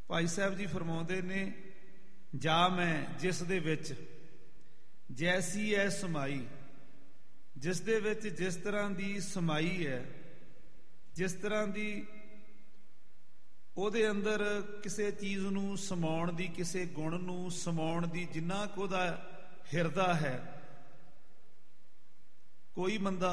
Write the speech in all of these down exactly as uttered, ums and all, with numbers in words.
ਭਾਈ ਸਾਹਿਬ ਜੀ ਫਰਮਾਉਂਦੇ ਨੇ, ਜਾ ਮੈਂ ਜਿਸ ਦੇ ਵਿੱਚ ਜੈਸੀ ਹੈ ਸਮਾਈ, ਜਿਸ ਦੇ ਵਿੱਚ ਜਿਸ ਤਰ੍ਹਾਂ ਦੀ ਸਮਾਈ ਹੈ, ਜਿਸ ਤਰ੍ਹਾਂ ਦੀ ਉਹਦੇ ਅੰਦਰ ਕਿਸੇ ਚੀਜ਼ ਨੂੰ ਸਮਾਉਣ ਦੀ, ਕਿਸੇ ਗੁਣ ਨੂੰ ਸਮਾਉਣ ਦੀ ਜਿੰਨਾ ਕੁ ਉਹਦਾ ਹਿਰਦਾ ਹੈ। ਕੋਈ ਬੰਦਾ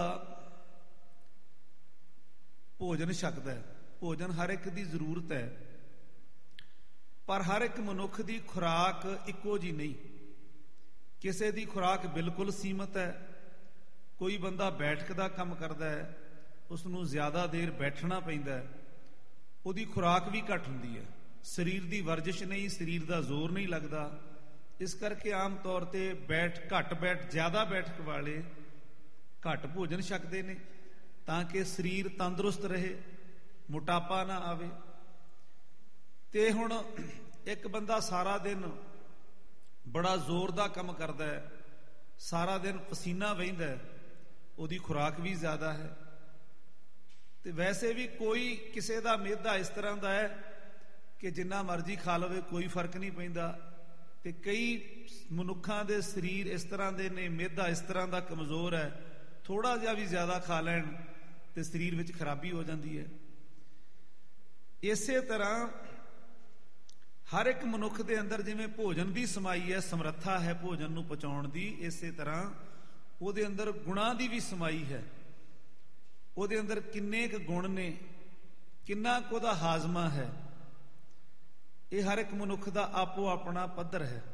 ਭੋਜਨ ਛਕਦਾ ਹੈ, ਭੋਜਨ ਹਰ ਇੱਕ ਦੀ ਜ਼ਰੂਰਤ ਹੈ, ਪਰ ਹਰ ਇੱਕ ਮਨੁੱਖ ਦੀ ਖੁਰਾਕ ਇੱਕੋ ਜਿਹੀ ਨਹੀਂ। ਕਿਸੇ ਦੀ ਖੁਰਾਕ ਬਿਲਕੁਲ ਸੀਮਤ ਹੈ। ਕੋਈ ਬੰਦਾ ਬੈਠਕ ਦਾ ਕੰਮ ਕਰਦਾ ਹੈ, ਉਸ ਨੂੰ ਜ਼ਿਆਦਾ ਦੇਰ ਬੈਠਣਾ ਪੈਂਦਾ ਹੈ, ਉਹਦੀ ਖੁਰਾਕ ਵੀ ਘੱਟ ਹੁੰਦੀ ਹੈ। ਸਰੀਰ ਦੀ ਵਰਜਿਸ਼ ਨਹੀਂ, ਸਰੀਰ ਦਾ ਜ਼ੋਰ ਨਹੀਂ ਲੱਗਦਾ। ਇਸ ਕਰਕੇ ਆਮ ਤੌਰ ਤੇ ਬੈਠ ਘੱਟ ਬੈਠ ਜ਼ਿਆਦਾ ਬੈਠਕ ਵਾਲੇ ਘੱਟ ਭੋਜਨ ਛਕਦੇ ਨੇ, ਤਾਂ ਕਿ ਸਰੀਰ ਤੰਦਰੁਸਤ ਰਹੇ, ਮੋਟਾਪਾ ਨਾ ਆਵੇ। ਤੇ ਹੁਣ ਇੱਕ ਬੰਦਾ ਸਾਰਾ ਦਿਨ ਬੜਾ ਜ਼ੋਰ ਦਾ ਕੰਮ ਕਰਦਾ ਹੈ, ਸਾਰਾ ਦਿਨ ਪਸੀਨਾ ਵਹਿੰਦਾ ਹੈ, ਉਹਦੀ ਖੁਰਾਕ ਵੀ ਜ਼ਿਆਦਾ ਹੈ। ਤੇ ਵੈਸੇ ਵੀ ਕੋਈ ਕਿਸੇ ਦਾ ਮਿਹਦਾ ਇਸ ਤਰ੍ਹਾਂ ਦਾ ਹੈ ਕਿ ਜਿੰਨਾ ਮਰਜ਼ੀ ਖਾ ਲਵੇ ਕੋਈ ਫਰਕ ਨਹੀਂ ਪੈਂਦਾ। ਤੇ ਕਈ ਮਨੁੱਖਾਂ ਦੇ ਸਰੀਰ ਇਸ ਤਰ੍ਹਾਂ ਦੇ ਨੇ, ਮਿਹਦਾ ਇਸ ਤਰ੍ਹਾਂ ਦਾ ਕਮਜ਼ੋਰ ਹੈ, ਥੋੜਾ ਜਿਹਾ ਵੀ ਜ਼ਿਆਦਾ ਖਾ ਲੈਣ ਤੇ ਸਰੀਰ ਵਿੱਚ ਖਰਾਬੀ ਹੋ ਜਾਂਦੀ ਹੈ। ਇਸੇ ਤਰ੍ਹਾਂ ਹਰ ਇੱਕ ਮਨੁੱਖ ਦੇ ਅੰਦਰ ਜਿਵੇਂ ਭੋਜਨ ਦੀ ਸਮਾਈ ਹੈ, ਸਮਰੱਥਾ ਹੈ ਭੋਜਨ ਨੂੰ ਪਚਾਉਣ ਦੀ, ਇਸੇ ਤਰ੍ਹਾਂ ਉਹਦੇ ਅੰਦਰ ਗੁਣਾਂ ਦੀ ਵੀ ਸਮਾਈ ਹੈ। ਉਹਦੇ ਅੰਦਰ ਕਿੰਨੇ ਕੁ ਗੁਣ ਨੇ, ਕਿੰਨਾ ਕੁ ਉਹਦਾ ਹਾਜ਼ਮਾ ਹੈ, ਇਹ ਹਰ ਇੱਕ ਮਨੁੱਖ ਦਾ ਆਪੋ ਆਪਣਾ ਪੱਧਰ ਹੈ।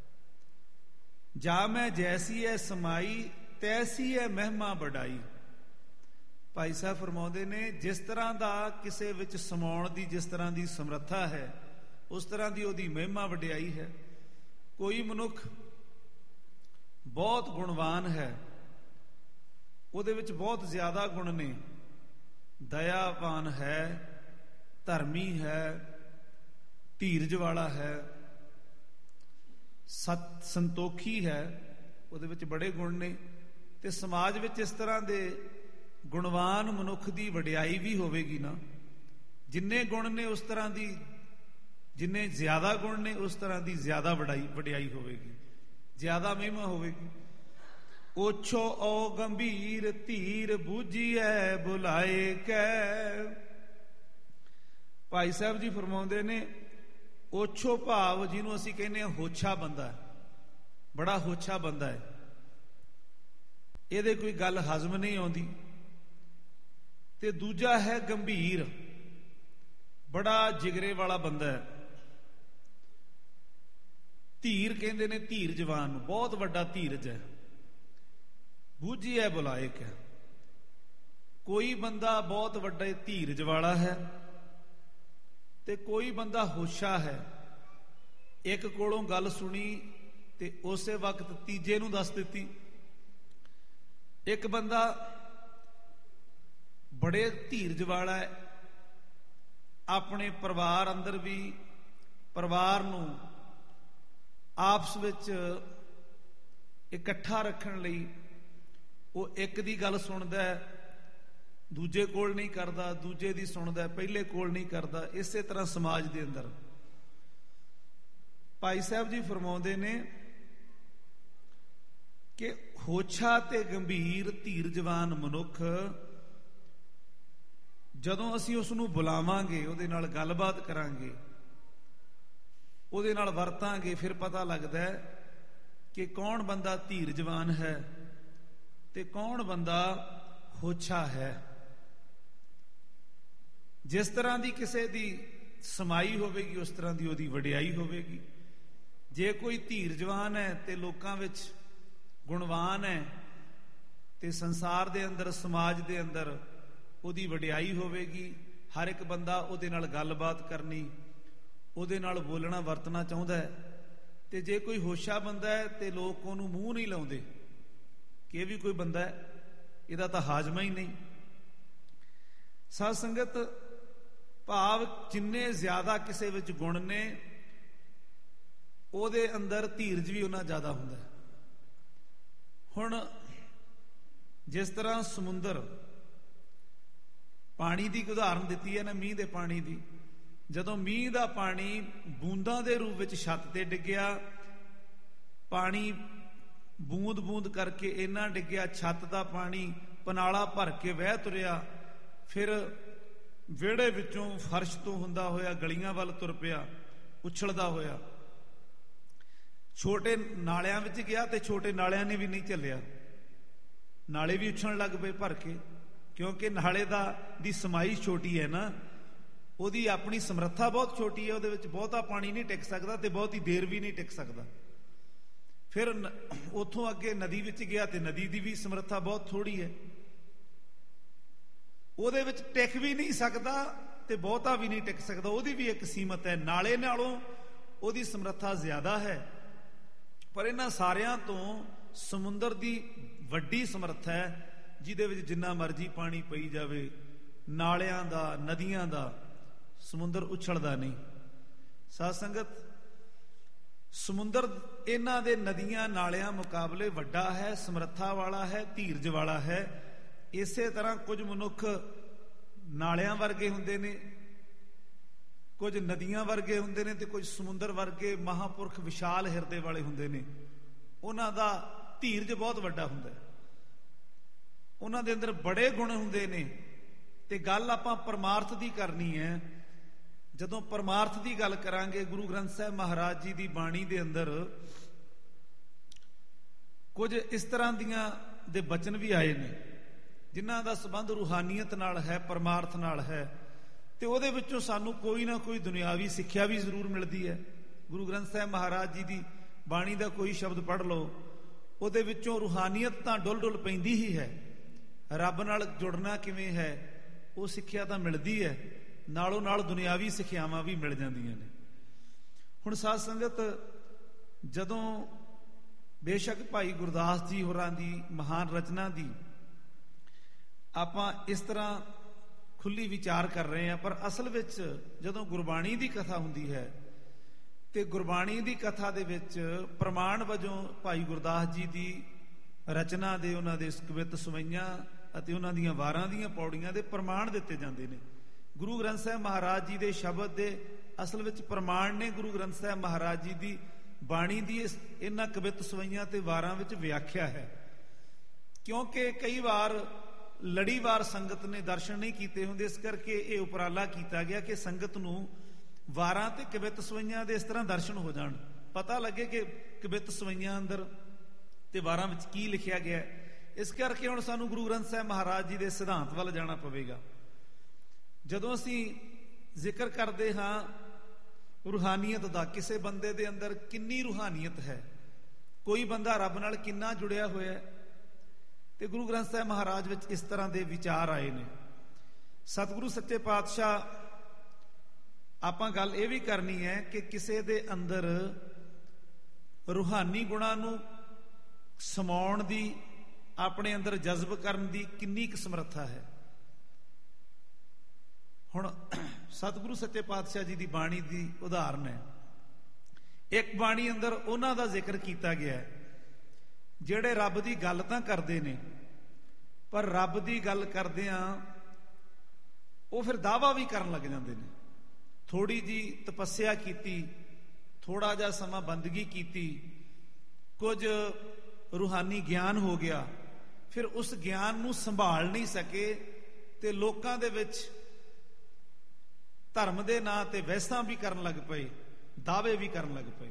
ਜਾ ਮੈਂ ਜੈਸੀ ਹੈ ਸਮਾਈ, ਤੈਸੀ ਹੈ ਮਹਿਮਾ ਵਡਾਈ। ਭਾਈ ਸਾਹਿਬ ਫਰਮਾਉਂਦੇ ਨੇ, ਜਿਸ ਤਰ੍ਹਾਂ ਦਾ ਕਿਸੇ ਵਿੱਚ ਸਮਾਉਣ ਦੀ ਜਿਸ ਤਰ੍ਹਾਂ ਦੀ ਸਮਰੱਥਾ ਹੈ, ਉਸ ਤਰ੍ਹਾਂ ਦੀ ਉਹਦੀ ਮਹਿਮਾ ਵਡਿਆਈ ਹੈ। ਕੋਈ ਮਨੁੱਖ ਬਹੁਤ ਗੁਣਵਾਨ ਹੈ, ਉਹਦੇ ਵਿੱਚ ਬਹੁਤ ਜ਼ਿਆਦਾ ਗੁਣ ਨੇ, ਦਇਆਵਾਨ ਹੈ, ਧਰਮੀ ਹੈ, ਧੀਰਜ ਵਾਲਾ ਹੈ, ਸਤ ਸੰਤੋਖੀ ਹੈ, ਉਹਦੇ ਵਿੱਚ ਬੜੇ ਗੁਣ ਨੇ। ਤੇ ਸਮਾਜ ਵਿੱਚ ਇਸ ਤਰ੍ਹਾਂ ਦੇ ਗੁਣਵਾਨ ਮਨੁੱਖ ਦੀ ਵਡਿਆਈ ਵੀ ਹੋਵੇਗੀ ਨਾ। ਜਿੰਨੇ ਗੁਣ ਨੇ ਉਸ ਤਰ੍ਹਾਂ ਦੀ, ਜਿੰਨੇ ਜ਼ਿਆਦਾ ਗੁਣ ਨੇ ਉਸ ਤਰ੍ਹਾਂ ਦੀ ਜ਼ਿਆਦਾ ਵਡਾਈ ਵਡਿਆਈ ਹੋਵੇਗੀ, ਜ਼ਿਆਦਾ ਮਹਿਮਾ ਹੋਵੇਗੀ। ਓਛੋ ਓ ਗੰਭੀਰ ਧੀਰ ਬੂਝੀਐ ਬੁਲਾਏ ਕੈ। ਭਾਈ ਸਾਹਿਬ ਜੀ ਫਰਮਾਉਂਦੇ ਨੇ, ਓਛੋ ਭਾਵ ਜਿਹਨੂੰ ਅਸੀਂ ਕਹਿੰਦੇ ਹਾਂ ਹੋਛਾ ਬੰਦਾ, ਬੜਾ ਹੋਛਾ ਬੰਦਾ ਹੈ, ਇਹਦੇ ਕੋਈ ਗੱਲ ਹਜ਼ਮ ਨਹੀਂ ਆਉਂਦੀ। ਤੇ ਦੂਜਾ ਹੈ ਗੰਭੀਰ, ਬੜਾ ਜਿਗਰੇ ਵਾਲਾ ਬੰਦਾ ਹੈ। ਧੀਰ ਕਹਿੰਦੇ ਨੇ ਧੀਰ ਜਵਾਨ ਨੂੰ, ਬਹੁਤ ਵੱਡਾ ਧੀਰਜ ਹੈ। ਬੂਝੀ ਹੈ ਬੁਲਾਏ ਕਿਆ, ਕੋਈ ਬੰਦਾ ਬਹੁਤ ਵੱਡਾ ਧੀਰਜ ਵਾਲਾ ਹੈ ਤੇ ਕੋਈ ਬੰਦਾ ਹੋਸ਼ਾ ਹੈ। ਇੱਕ ਕੋਲੋਂ ਗੱਲ ਸੁਣੀ ਤੇ ਉਸੇ ਵਕਤ ਤੀਜੇ ਨੂੰ ਦੱਸ ਦਿੱਤੀ। ਇੱਕ ਬੰਦਾ ਬੜੇ ਧੀਰਜ ਵਾਲਾ ਹੈ, ਆਪਣੇ ਪਰਿਵਾਰ ਅੰਦਰ ਵੀ ਪਰਿਵਾਰ ਨੂੰ ਆਪਸ ਵਿੱਚ ਇਕੱਠਾ ਰੱਖਣ ਲਈ ਉਹ ਇੱਕ ਦੀ ਗੱਲ ਸੁਣਦਾ, ਦੂਜੇ ਕੋਲ ਨਹੀਂ ਕਰਦਾ, ਦੂਜੇ ਦੀ ਸੁਣਦਾ, ਪਹਿਲੇ ਕੋਲ ਨਹੀਂ ਕਰਦਾ। ਇਸੇ ਤਰ੍ਹਾਂ ਸਮਾਜ ਦੇ ਅੰਦਰ ਭਾਈ ਸਾਹਿਬ ਜੀ ਫਰਮਾਉਂਦੇ ਨੇ ਕਿ ਹੋਛਾ ਤੇ ਗੰਭੀਰ ਧੀਰਜਵਾਨ ਮਨੁੱਖ, ਜਦੋਂ ਅਸੀਂ ਉਸ ਨੂੰ ਬੁਲਾਵਾਂਗੇ, ਉਹਦੇ ਨਾਲ ਗੱਲਬਾਤ ਕਰਾਂਗੇ, ਉਹਦੇ ਨਾਲ ਵਰਤਾਂਗੇ, ਫਿਰ ਪਤਾ ਲੱਗਦਾ ਹੈ ਕਿ ਕੌਣ ਬੰਦਾ ਧੀਰਜਵਾਨ ਹੈ ਤੇ ਕੌਣ ਬੰਦਾ ਹੋਛਾ ਹੈ। ਜਿਸ ਤਰ੍ਹਾਂ ਦੀ ਕਿਸੇ ਦੀ ਸਮਾਈ ਹੋਵੇਗੀ ਉਸ ਤਰ੍ਹਾਂ ਦੀ ਉਹਦੀ ਵਡਿਆਈ ਹੋਵੇਗੀ। ਜੇ ਕੋਈ ਧੀਰਜਵਾਨ ਹੈ ਤੇ ਲੋਕਾਂ ਵਿੱਚ ਗੁਣਵਾਨ ਹੈ ਤੇ ਸੰਸਾਰ ਦੇ ਅੰਦਰ, ਸਮਾਜ ਦੇ ਅੰਦਰ ਉਹਦੀ ਵਡਿਆਈ ਹੋਵੇਗੀ। ਹਰ ਇੱਕ ਬੰਦਾ ਉਹਦੇ ਨਾਲ ਗੱਲਬਾਤ ਕਰਨੀ, ਉਹਦੇ ਨਾਲ ਬੋਲਣਾ ਵਰਤਣਾ ਚਾਹੁੰਦਾ ਹੈ। ਤੇ ਜੇ ਕੋਈ ਹੋਸ਼ਾ ਬੰਦਾ ਹੈ ਤੇ ਲੋਕ ਉਹਨੂੰ ਮੂੰਹ ਨਹੀਂ ਲਾਉਂਦੇ ਕਿ ਇਹ ਵੀ ਕੋਈ ਬੰਦਾ ਹੈ, ਇਹਦਾ ਤਾਂ ਹਾਜ਼ਮਾ ਹੀ ਨਹੀਂ। ਸਾਧ ਸੰਗਤ, ਭਾਵ ਜਿੰਨੇ ਜ਼ਿਆਦਾ ਕਿਸੇ ਵਿੱਚ ਗੁਣ ਨੇ, ਉਹਦੇ ਅੰਦਰ ਧੀਰਜ ਵੀ ਉਹਨਾਂ ਜ਼ਿਆਦਾ ਹੁੰਦਾ ਹੈ। ਹੁਣ ਜਿਸ ਤਰ੍ਹਾਂ ਸਮੁੰਦਰ, ਪਾਣੀ ਦੀ ਉਦਾਹਰਨ ਦਿੱਤੀ ਹੈ ਨਾ, ਮੀਂਹ ਦੇ ਪਾਣੀ ਦੀ, ਜਦੋਂ ਮੀਂਹ ਦਾ ਪਾਣੀ ਬੂੰਦਾਂ ਦੇ ਰੂਪ ਵਿੱਚ ਛੱਤ ਤੇ ਡਿੱਗਿਆ, ਪਾਣੀ ਬੂੰਦ ਬੂੰਦ ਕਰਕੇ ਇੰਨਾ ਡਿੱਗਿਆ, ਛੱਤ ਦਾ ਪਾਣੀ ਪਨਾਲਾ ਭਰ ਕੇ ਵਹਿ ਤੁਰਿਆ, ਫਿਰ ਵਿਹੜੇ ਵਿੱਚੋਂ ਫਰਸ਼ ਤੋਂ ਹੁੰਦਾ ਹੋਇਆ ਗਲੀਆਂ ਵੱਲ ਤੁਰ ਪਿਆ, ਉਛਲਦਾ ਹੋਇਆ। ਛੋਟੇ ਨਾਲਿਆਂ ਵਿੱਚ ਗਿਆ ਤੇ ਛੋਟੇ ਨਾਲਿਆਂ ਨੇ ਵੀ ਨਹੀਂ ਝੱਲਿਆ, ਨਾਲੇ ਵੀ ਉਛਲਣ ਲੱਗ ਪਏ ਭਰ ਕੇ, ਕਿਉਂਕਿ ਨਾਲੇ ਦਾ ਦੀ ਸਮਾਈ ਛੋਟੀ ਹੈ ਨਾ, ਉਹਦੀ ਆਪਣੀ ਸਮਰੱਥਾ ਬਹੁਤ ਛੋਟੀ ਹੈ, ਉਹਦੇ ਵਿੱਚ ਬਹੁਤਾ ਪਾਣੀ ਨਹੀਂ ਟਿਕ ਸਕਦਾ ਤੇ ਬਹੁਤੀ ਦੇਰ ਵੀ ਨਹੀਂ ਟਿਕ ਸਕਦਾ। ਫਿਰ ਉੱਥੋਂ ਅੱਗੇ ਨਦੀ ਵਿੱਚ ਗਿਆ ਤੇ ਨਦੀ ਦੀ ਵੀ ਸਮਰੱਥਾ ਬਹੁਤ ਥੋੜੀ ਹੈ, ਉਹਦੇ ਵਿੱਚ ਟਿਕ ਵੀ ਨਹੀਂ ਸਕਦਾ ਤੇ ਬਹੁਤਾ ਵੀ ਨਹੀਂ ਟਿਕ ਸਕਦਾ, ਉਹਦੀ ਵੀ ਇੱਕ ਸੀਮਤ ਹੈ। ਨਾਲੇ ਨਾਲੋਂ ਉਹਦੀ ਸਮਰੱਥਾ ਜ਼ਿਆਦਾ ਹੈ, ਪਰ ਇਹਨਾਂ ਸਾਰਿਆਂ ਤੋਂ ਸਮੁੰਦਰ ਦੀ ਵੱਡੀ ਸਮਰੱਥਾ ਹੈ, ਜਿਹਦੇ ਵਿੱਚ ਜਿੰਨਾ ਮਰਜ਼ੀ ਪਾਣੀ ਪਈ ਜਾਵੇ, ਨਾਲਿਆਂ ਦਾ, ਨਦੀਆਂ ਦਾ, ਸਮੁੰਦਰ ਉਛਲਦਾ ਨਹੀਂ। ਸਾਧ ਸੰਗਤ, ਸਮੁੰਦਰ ਇਹਨਾਂ ਦੇ ਨਦੀਆਂ ਨਾਲਿਆਂ ਮੁਕਾਬਲੇ ਵੱਡਾ ਹੈ, ਸਮਰੱਥਾ ਵਾਲਾ ਹੈ, ਧੀਰਜ ਵਾਲਾ ਹੈ। ਇਸੇ ਤਰ੍ਹਾਂ ਕੁਝ ਮਨੁੱਖ ਨਾਲਿਆਂ ਵਰਗੇ ਹੁੰਦੇ ਨੇ, ਕੁਝ ਨਦੀਆਂ ਵਰਗੇ ਹੁੰਦੇ ਨੇ, ਤੇ ਕੁਝ ਸਮੁੰਦਰ ਵਰਗੇ ਮਹਾਂਪੁਰਖ ਵਿਸ਼ਾਲ ਹਿਰਦੇ ਵਾਲੇ ਹੁੰਦੇ ਨੇ। ਉਹਨਾਂ ਦਾ ਧੀਰਜ ਬਹੁਤ ਵੱਡਾ ਹੁੰਦਾ ਹੈ, ਉਹਨਾਂ ਦੇ ਅੰਦਰ ਬੜੇ ਗੁਣ ਹੁੰਦੇ ਨੇ। ਤੇ ਗੱਲ ਆਪਾਂ ਪਰਮਾਰਥ ਦੀ ਕਰਨੀ ਹੈ। ਜਦੋਂ ਪਰਮਾਰਥ ਦੀ ਗੱਲ ਕਰਾਂਗੇ, ਗੁਰੂ ਗ੍ਰੰਥ ਸਾਹਿਬ ਮਹਾਰਾਜ ਜੀ ਦੀ ਬਾਣੀ ਦੇ ਅੰਦਰ ਕੁਝ ਇਸ ਤਰ੍ਹਾਂ ਦੀਆਂ ਦੇ ਬਚਨ ਵੀ ਆਏ ਨੇ ਜਿਨ੍ਹਾਂ ਦਾ ਸੰਬੰਧ ਰੂਹਾਨੀਅਤ ਨਾਲ ਹੈ, ਪਰਮਾਰਥ ਨਾਲ ਹੈ, ਤੇ ਉਹਦੇ ਵਿੱਚੋਂ ਸਾਨੂੰ ਕੋਈ ਨਾ ਕੋਈ ਦੁਨਿਆਵੀ ਸਿੱਖਿਆ ਵੀ ਜ਼ਰੂਰ ਮਿਲਦੀ ਹੈ। ਗੁਰੂ ਗ੍ਰੰਥ ਸਾਹਿਬ ਮਹਾਰਾਜ ਜੀ ਦੀ ਬਾਣੀ ਦਾ ਕੋਈ ਸ਼ਬਦ ਪੜ੍ਹ ਲਓ, ਉਹਦੇ ਵਿੱਚੋਂ ਰੂਹਾਨੀਅਤ ਤਾਂ ਡੁੱਲ ਡੁੱਲ ਪੈਂਦੀ ਹੀ ਹੈ। ਰੱਬ ਨਾਲ ਜੁੜਨਾ ਕਿਵੇਂ ਹੈ, ਉਹ ਸਿੱਖਿਆ ਤਾਂ ਮਿਲਦੀ ਹੈ, ਨਾਲੋਂ ਨਾਲ ਦੁਨਿਆਵੀ ਸਿੱਖਿਆਵਾਂ ਵੀ ਮਿਲ ਜਾਂਦੀਆਂ ਨੇ। ਹੁਣ ਸਾਧ ਸੰਗਤ, ਜਦੋਂ ਬੇਸ਼ੱਕ ਭਾਈ ਗੁਰਦਾਸ ਜੀ ਹੋਰਾਂ ਦੀ ਮਹਾਨ ਰਚਨਾ ਦੀ ਆਪਾਂ ਇਸ ਤਰ੍ਹਾਂ ਖੁੱਲੀ ਵਿਚਾਰ ਕਰ ਰਹੇ ਹਾਂ, ਪਰ ਅਸਲ ਵਿੱਚ ਜਦੋਂ ਗੁਰਬਾਣੀ ਦੀ ਕਥਾ ਹੁੰਦੀ ਹੈ ਤੇ ਗੁਰਬਾਣੀ ਦੀ ਕਥਾ ਦੇ ਵਿੱਚ ਪ੍ਰਮਾਣ ਵਜੋਂ ਭਾਈ ਗੁਰਦਾਸ ਜੀ ਦੀ ਰਚਨਾ ਦੇ, ਉਹਨਾਂ ਦੇ ਕਵਿਤ ਸਵਈਆਂ ਅਤੇ ਉਹਨਾਂ ਦੀਆਂ ਵਾਰਾਂ ਦੀਆਂ ਪੌੜੀਆਂ ਦੇ ਪ੍ਰਮਾਣ ਦਿੱਤੇ ਜਾਂਦੇ ਨੇ। ਗੁਰੂ ਗ੍ਰੰਥ ਸਾਹਿਬ ਮਹਾਰਾਜ ਜੀ ਦੇ ਸ਼ਬਦ ਦੇ ਅਸਲ ਵਿੱਚ ਪ੍ਰਮਾਣ ਨੇ ਗੁਰੂ ਗ੍ਰੰਥ ਸਾਹਿਬ ਮਹਾਰਾਜ ਜੀ ਦੀ ਬਾਣੀ ਦੀ ਇਹਨਾਂ ਕਵਿਤ ਸਵਈਆਂ ਤੇ ਵਾਰਾਂ ਵਿੱਚ ਵਿਆਖਿਆ ਹੈ। ਕਿਉਂਕਿ ਕਈ ਵਾਰ ਲੜੀਵਾਰ ਸੰਗਤ ਨੇ ਦਰਸ਼ਨ ਨਹੀਂ ਕੀਤੇ ਹੁੰਦੇ, ਇਸ ਕਰਕੇ ਇਹ ਉਪਰਾਲਾ ਕੀਤਾ ਗਿਆ ਕਿ ਸੰਗਤ ਨੂੰ ਵਾਰਾਂ ਤੇ ਕਵਿਤ ਸਵਈਆਂ ਦੇ ਇਸ ਤਰ੍ਹਾਂ ਦਰਸ਼ਨ ਹੋ ਜਾਣ, ਪਤਾ ਲੱਗੇ ਕਿ ਕਵਿਤ ਸਵਈਆਂ ਅੰਦਰ ਤੇ ਵਾਰਾਂ ਵਿੱਚ ਕੀ ਲਿਖਿਆ ਗਿਆ। ਇਸ ਕਰਕੇ ਹੁਣ ਸਾਨੂੰ ਗੁਰੂ ਗ੍ਰੰਥ ਸਾਹਿਬ ਮਹਾਰਾਜ ਜੀ ਦੇ ਸਿਧਾਂਤ ਵੱਲ ਜਾਣਾ ਪਵੇਗਾ। ਜਦੋਂ ਅਸੀਂ ਜ਼ਿਕਰ ਕਰਦੇ ਹਾਂ ਰੂਹਾਨੀਅਤ ਦਾ, ਕਿਸੇ ਬੰਦੇ ਦੇ ਅੰਦਰ ਕਿੰਨੀ ਰੂਹਾਨੀਅਤ ਹੈ, ਕੋਈ ਬੰਦਾ ਰੱਬ ਨਾਲ ਕਿੰਨਾ ਜੁੜਿਆ ਹੋਇਆ ਹੈ, ਤੇ ਗੁਰੂ ਗ੍ਰੰਥ ਸਾਹਿਬ ਮਹਾਰਾਜ ਵਿੱਚ ਇਸ ਤਰ੍ਹਾਂ ਦੇ ਵਿਚਾਰ ਆਏ ਨੇ। ਸਤਿਗੁਰੂ ਸੱਚੇ ਪਾਤਸ਼ਾਹ, ਆਪਾਂ ਗੱਲ ਇਹ ਵੀ ਕਰਨੀ ਹੈ ਕਿ ਕਿਸੇ ਦੇ ਅੰਦਰ ਰੂਹਾਨੀ ਗੁਣਾਂ ਨੂੰ ਸਮਾਉਣ ਦੀ, ਆਪਣੇ ਅੰਦਰ ਜਜ਼ਬ ਕਰਨ ਦੀ ਕਿੰਨੀ ਕੁ ਸਮਰੱਥਾ ਹੈ। ਹੁਣ ਸਤਿਗੁਰੂ ਸੱਚੇ ਪਾਤਸ਼ਾਹ ਜੀ ਦੀ ਬਾਣੀ ਦੀ ਉਦਾਹਰਨ ਹੈ। ਇੱਕ ਬਾਣੀ ਅੰਦਰ ਉਹਨਾਂ ਦਾ ਜ਼ਿਕਰ ਕੀਤਾ ਗਿਆ ਜਿਹੜੇ ਰੱਬ ਦੀ ਗੱਲ ਤਾਂ ਕਰਦੇ ਨੇ, ਪਰ ਰੱਬ ਦੀ ਗੱਲ ਕਰਦਿਆਂ ਉਹ ਫਿਰ ਦਾਅਵਾ ਵੀ ਕਰਨ ਲੱਗ ਜਾਂਦੇ ਨੇ। ਥੋੜੀ ਜੀ ਤਪੱਸਿਆ ਕੀਤੀ, ਥੋੜਾ ਜਿਹਾ ਸਮਾਂ ਬੰਦਗੀ ਕੀਤੀ, ਕੁਝ ਰੂਹਾਨੀ ਗਿਆਨ ਹੋ ਗਿਆ, ਫਿਰ ਉਸ ਗਿਆਨ ਨੂੰ ਸੰਭਾਲ ਨਹੀਂ ਸਕੇ ਤੇ ਲੋਕਾਂ ਦੇ ਵਿੱਚ ਧਰਮ ਦੇ ਨਾਂ ਤੇ ਵਹਿਸਾਂ ਵੀ ਕਰਨ ਲੱਗ ਪਏ, ਦਾਅਵੇ ਵੀ ਕਰਨ ਲੱਗ ਪਏ,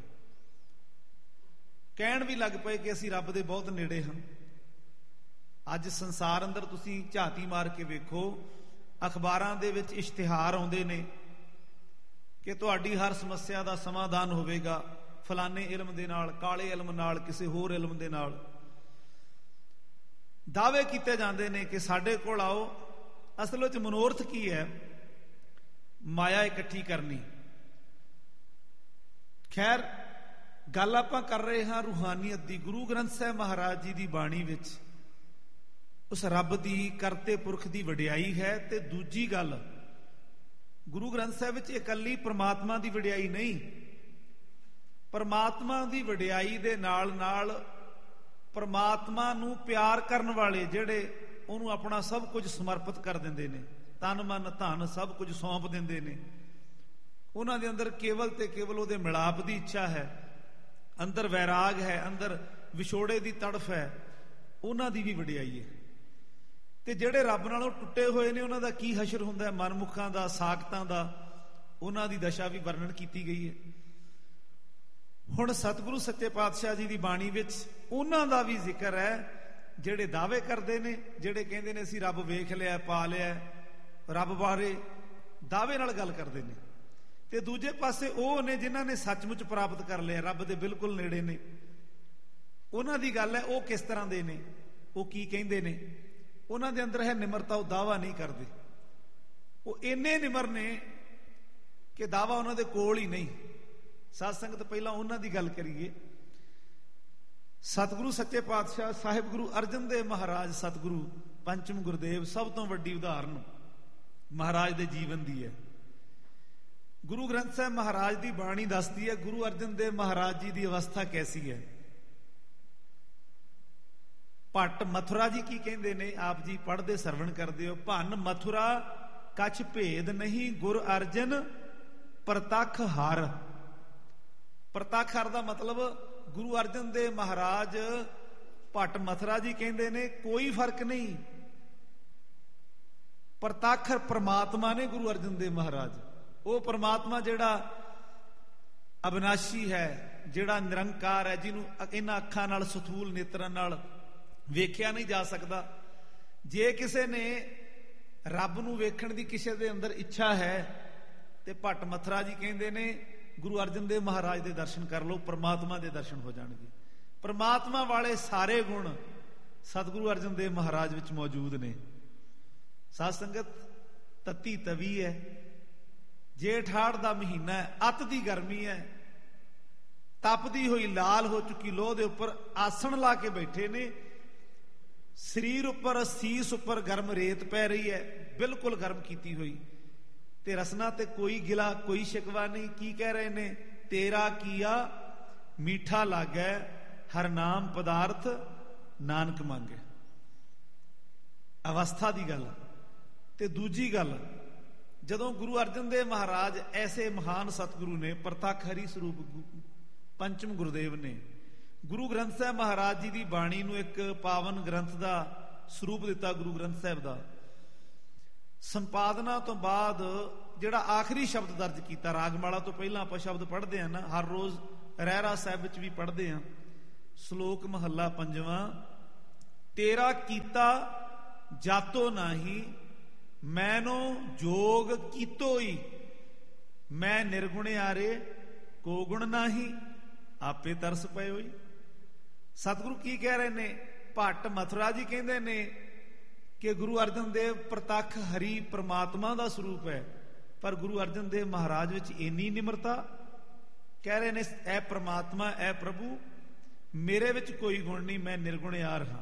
ਕਹਿਣ ਵੀ ਲੱਗ ਪਏ ਕਿ ਅਸੀਂ ਰੱਬ ਦੇ ਬਹੁਤ ਨੇੜੇ ਹਾਂ। ਅੱਜ ਸੰਸਾਰ ਅੰਦਰ ਤੁਸੀਂ ਝਾਤੀ ਮਾਰ ਕੇ ਵੇਖੋ, ਅਖਬਾਰਾਂ ਦੇ ਵਿੱਚ ਇਸ਼ਤਿਹਾਰ ਆਉਂਦੇ ਨੇ ਕਿ ਤੁਹਾਡੀ ਹਰ ਸਮੱਸਿਆ ਦਾ ਸਮਾਧਾਨ ਹੋਵੇਗਾ ਫਲਾਣੇ ਇਲਮ ਦੇ ਨਾਲ, ਕਾਲੇ ਇਲਮ ਨਾਲ, ਕਿਸੇ ਹੋਰ ਇਲਮ ਦੇ ਨਾਲ। ਦਾਅਵੇ ਕੀਤੇ ਜਾਂਦੇ ਨੇ ਕਿ ਸਾਡੇ ਕੋਲ ਆਓ। ਅਸਲ ਵਿੱਚ ਮਨੋਰਥ ਕੀ ਹੈ? ਮਾਇਆ ਇਕੱਠੀ ਕਰਨੀ। ਖੈਰ, ਗੱਲ ਆਪਾਂ ਕਰ ਰਹੇ ਹਾਂ ਰੂਹਾਨੀਅਤ ਦੀ। ਗੁਰੂ ਗ੍ਰੰਥ ਸਾਹਿਬ ਮਹਾਰਾਜ ਜੀ ਦੀ ਬਾਣੀ ਵਿੱਚ ਉਸ ਰੱਬ ਦੀ, ਕਰਤੇ ਪੁਰਖ ਦੀ ਵਡਿਆਈ ਹੈ। ਤੇ ਦੂਜੀ ਗੱਲ, ਗੁਰੂ ਗ੍ਰੰਥ ਸਾਹਿਬ ਵਿੱਚ ਇਕੱਲੀ ਪ੍ਰਮਾਤਮਾ ਦੀ ਵਡਿਆਈ ਨਹੀਂ, ਪ੍ਰਮਾਤਮਾ ਦੀ ਵਡਿਆਈ ਦੇ ਨਾਲ ਨਾਲ ਪ੍ਰਮਾਤਮਾ ਨੂੰ ਪਿਆਰ ਕਰਨ ਵਾਲੇ, ਜਿਹੜੇ ਉਹਨੂੰ ਆਪਣਾ ਸਭ ਕੁਝ ਸਮਰਪਿਤ ਕਰ ਦਿੰਦੇ ਨੇ, ਤਨ ਮਨ ਧਨ ਸਭ ਕੁਝ ਸੌਂਪ ਦਿੰਦੇ ਨੇ, ਉਹਨਾਂ ਦੇ ਅੰਦਰ ਕੇਵਲ ਤੇ ਕੇਵਲ ਉਹਦੇ ਮਿਲਾਪ ਦੀ ਇੱਛਾ ਹੈ, ਅੰਦਰ ਵੈਰਾਗ ਹੈ, ਅੰਦਰ ਵਿਛੋੜੇ ਦੀ ਤੜਫ ਹੈ, ਉਹਨਾਂ ਦੀ ਵੀ ਵਡਿਆਈ ਹੈ। ਤੇ ਜਿਹੜੇ ਰੱਬ ਨਾਲੋਂ ਟੁੱਟੇ ਹੋਏ ਨੇ ਉਹਨਾਂ ਦਾ ਕੀ ਹਸ਼ਰ ਹੁੰਦਾ ਹੈ, ਮਨਮੁਖਾਂ ਦਾ, ਸਾਖਤਾਂ ਦਾ, ਉਹਨਾਂ ਦੀ ਦਸ਼ਾ ਵੀ ਵਰਣਨ ਕੀਤੀ ਗਈ ਹੈ। ਹੁਣ ਸਤਿਗੁਰੂ ਸੱਚੇ ਪਾਤਸ਼ਾਹ ਜੀ ਦੀ ਬਾਣੀ ਵਿੱਚ ਉਹਨਾਂ ਦਾ ਵੀ ਜ਼ਿਕਰ ਹੈ ਜਿਹੜੇ ਦਾਅਵੇ ਕਰਦੇ ਨੇ, ਜਿਹੜੇ ਕਹਿੰਦੇ ਨੇ ਅਸੀਂ ਰੱਬ ਵੇਖ ਲਿਆ, ਪਾ ਲਿਆ, ਰੱਬ ਬਾਰੇ ਦਾਅਵੇ ਨਾਲ ਗੱਲ ਕਰਦੇ ਨੇ। ਤੇ ਦੂਜੇ ਪਾਸੇ ਉਹ ਨੇ ਜਿਨ੍ਹਾਂ ਨੇ ਸੱਚਮੁੱਚ ਪ੍ਰਾਪਤ ਕਰ ਲਿਆ, ਰੱਬ ਦੇ ਬਿਲਕੁਲ ਨੇੜੇ ਨੇ। ਉਹਨਾਂ ਦੀ ਗੱਲ ਹੈ ਉਹ ਕਿਸ ਤਰ੍ਹਾਂ ਦੇ ਨੇ, ਉਹ ਕੀ ਕਹਿੰਦੇ ਨੇ। ਉਹਨਾਂ ਦੇ ਅੰਦਰ ਹੈ ਨਿਮਰਤਾ, ਉਹ ਦਾਅਵਾ ਨਹੀਂ ਕਰਦੇ। ਉਹ ਇੰਨੇ ਨਿਮਰ ਨੇ ਕਿ ਦਾਅਵਾ ਉਹਨਾਂ ਦੇ ਕੋਲ ਹੀ ਨਹੀਂ। ਸਾਧ ਸੰਗਤ ਪਹਿਲਾਂ ਉਹਨਾਂ ਦੀ ਗੱਲ ਕਰੀਏ। ਸਤਿਗੁਰੂ ਸੱਚੇ ਪਾਤਸ਼ਾਹ ਸਾਹਿਬ ਗੁਰੂ ਅਰਜਨ ਦੇਵ ਮਹਾਰਾਜ ਸਤਿਗੁਰੂ ਪੰਚਮ ਗੁਰਦੇਵ ਸਭ ਤੋਂ ਵੱਡੀ ਉਦਾਹਰਨ ਮਹਾਰਾਜ ਦੇ ਜੀਵਨ ਦੀ ਹੈ। ਗੁਰੂ ਗ੍ਰੰਥ ਸਾਹਿਬ ਮਹਾਰਾਜ ਦੀ ਬਾਣੀ ਦੱਸਦੀ ਹੈ ਗੁਰੂ ਅਰਜਨ ਦੇਵ ਮਹਾਰਾਜ ਜੀ ਦੀ ਅਵਸਥਾ ਕੈਸੀ ਹੈ। ਭੱਟ ਮਥੁਰਾ ਜੀ ਕੀ ਕਹਿੰਦੇ ਨੇ, ਆਪ ਜੀ ਪੜ੍ਹਦੇ ਸਰਵਣ ਕਰਦੇ ਹੋ। ਭੰਨ ਮਥੁਰਾ ਕਛ ਭੇਦ ਨਹੀਂ, ਗੁਰ ਅਰਜਨ ਪ੍ਰਤੱਖ ਹਰ। ਪ੍ਰਤੱਖ ਹਰ ਦਾ ਮਤਲਬ ਗੁਰੂ ਅਰਜਨ ਦੇਵ ਮਹਾਰਾਜ ਭੱਟ ਮਥੁਰਾ ਜੀ ਕਹਿੰਦੇ ਨੇ ਕੋਈ ਫਰਕ ਨਹੀਂ, ਪ੍ਰਤੱਖ ਪ੍ਰਮਾਤਮਾ ਨੇ ਗੁਰੂ ਅਰਜਨ ਦੇਵ ਮਹਾਰਾਜ। ਉਹ ਪ੍ਰਮਾਤਮਾ ਜਿਹੜਾ ਅਬਿਨਾਸ਼ੀ ਹੈ, ਜਿਹੜਾ ਨਿਰੰਕਾਰ ਹੈ, ਜਿਹਨੂੰ ਇਹਨਾਂ ਅੱਖਾਂ ਨਾਲ, ਸਥੂਲ ਨੇਤਰਾਂ ਨਾਲ ਵੇਖਿਆ ਨਹੀਂ ਜਾ ਸਕਦਾ। ਜੇ ਕਿਸੇ ਨੇ ਰੱਬ ਨੂੰ ਵੇਖਣ ਦੀ ਕਿਸੇ ਦੇ ਅੰਦਰ ਇੱਛਾ ਹੈ ਤੇ ਭੱਟ ਮਥੁਰਾ ਜੀ ਕਹਿੰਦੇ ਨੇ ਗੁਰੂ ਅਰਜਨ ਦੇਵ ਮਹਾਰਾਜ ਦੇ ਦਰਸ਼ਨ ਕਰ ਲਓ, ਪ੍ਰਮਾਤਮਾ ਦੇ ਦਰਸ਼ਨ ਹੋ ਜਾਣਗੇ। ਪ੍ਰਮਾਤਮਾ ਵਾਲੇ ਸਾਰੇ ਗੁਣ ਸਤਿਗੁਰੂ ਅਰਜਨ ਦੇਵ ਮਹਾਰਾਜ ਵਿੱਚ ਮੌਜੂਦ ਨੇ। ਸਾਧ ਸੰਗਤ ਤਤੀ ਤਵੀ ਹੈ, ਜੇਠ ਹਾੜ ਦਾ ਮਹੀਨਾ ਹੈ, ਅੱਤ ਦੀ ਗਰਮੀ ਹੈ, ਤਪਦੀ ਹੋਈ ਲਾਲ ਹੋ ਚੁੱਕੀ ਲੋਹ ਦੇ ਉੱਪਰ ਆਸਣ ਲਾ ਕੇ ਬੈਠੇ ਨੇ। ਸਰੀਰ ਉੱਪਰ, ਸੀਸ ਉੱਪਰ ਗਰਮ ਰੇਤ ਪੈ ਰਹੀ ਹੈ, ਬਿਲਕੁਲ ਗਰਮ ਕੀਤੀ ਹੋਈ। ਤੇ ਰਸਨਾ ਤੇ ਕੋਈ ਗਿਲਾ, ਕੋਈ ਸ਼ਿਕਵਾ ਨਹੀਂ। ਕੀ ਕਹਿ ਰਹੇ ਨੇ, ਤੇਰਾ ਕੀਆ ਮੀਠਾ ਲਾਗੈ, ਹਰ ਨਾਮ ਪਦਾਰਥ ਨਾਨਕ ਮੰਗੈ। ਅਵਸਥਾ ਦੀ ਗੱਲ। ਤੇ ਦੂਜੀ ਗੱਲ, ਜਦੋਂ ਗੁਰੂ ਅਰਜਨ ਦੇਵ ਮਹਾਰਾਜ ਐਸੇ ਮਹਾਨ ਸਤਿਗੁਰੂ ਨੇ, ਪ੍ਰਤੱਖ ਹਰੀ ਸਰੂਪ ਪੰਚਮ ਗੁਰਦੇਵ ਨੇ, ਗੁਰੂ ਗ੍ਰੰਥ ਸਾਹਿਬ ਮਹਾਰਾਜ ਜੀ ਦੀ ਬਾਣੀ ਨੂੰ ਇੱਕ ਪਾਵਨ ਗ੍ਰੰਥ ਦਾ ਸਰੂਪ ਦਿੱਤਾ। ਗੁਰੂ ਗ੍ਰੰਥ ਸਾਹਿਬ ਦਾ ਸੰਪਾਦਨਾ ਤੋਂ ਬਾਅਦ ਜਿਹੜਾ ਆਖਰੀ ਸ਼ਬਦ ਦਰਜ ਕੀਤਾ, ਰਾਗਮਾਲਾ ਤੋਂ ਪਹਿਲਾਂ ਆਪਾਂ ਸ਼ਬਦ ਪੜ੍ਹਦੇ ਹਾਂ ਨਾ, ਹਰ ਰੋਜ਼ ਰਹਿਰਾ ਸਾਹਿਬ ਵਿੱਚ ਵੀ ਪੜ੍ਹਦੇ ਹਾਂ। ਸ਼ਲੋਕ ਮਹੱਲਾ ਪੰਜਵਾਂ, ਤੇਰਾ ਕੀਤਾ ਜਾਤੋ ਨਾਹੀ, ਮੈਨੋ ਜੋਗ ਕੀਤੋਈ, ਮੈਂ ਨਿਰਗੁਣਿਆਰੇ ਕੋ ਗੁਣ ਨਾਹੀ, ਆਪੇ ਤਰਸ ਪਏ ਹੋਈ। ਸਤਿਗੁਰੂ ਕੀ ਕਹਿ ਰਹੇ ਨੇ, ਭੱਟ ਮਥੁਰਾ ਜੀ ਕਹਿੰਦੇ ਨੇ ਕਿ ਗੁਰੂ ਅਰਜਨ ਦੇਵ ਪ੍ਰਤੱਖ ਹਰੀ ਪ੍ਰਮਾਤਮਾ ਦਾ ਸਰੂਪ ਹੈ, ਪਰ ਗੁਰੂ ਅਰਜਨ ਦੇਵ ਮਹਾਰਾਜ ਵਿੱਚ ਇੰਨੀ ਨਿਮਰਤਾ। ਕਹਿ ਰਹੇ ਨੇ, ਐ ਪ੍ਰਮਾਤਮਾ, ਐ ਪ੍ਰਭੂ, ਮੇਰੇ ਵਿੱਚ ਕੋਈ ਗੁਣ ਨਹੀਂ, ਮੈਂ ਨਿਰਗੁਣਿਆਰ ਹਾਂ।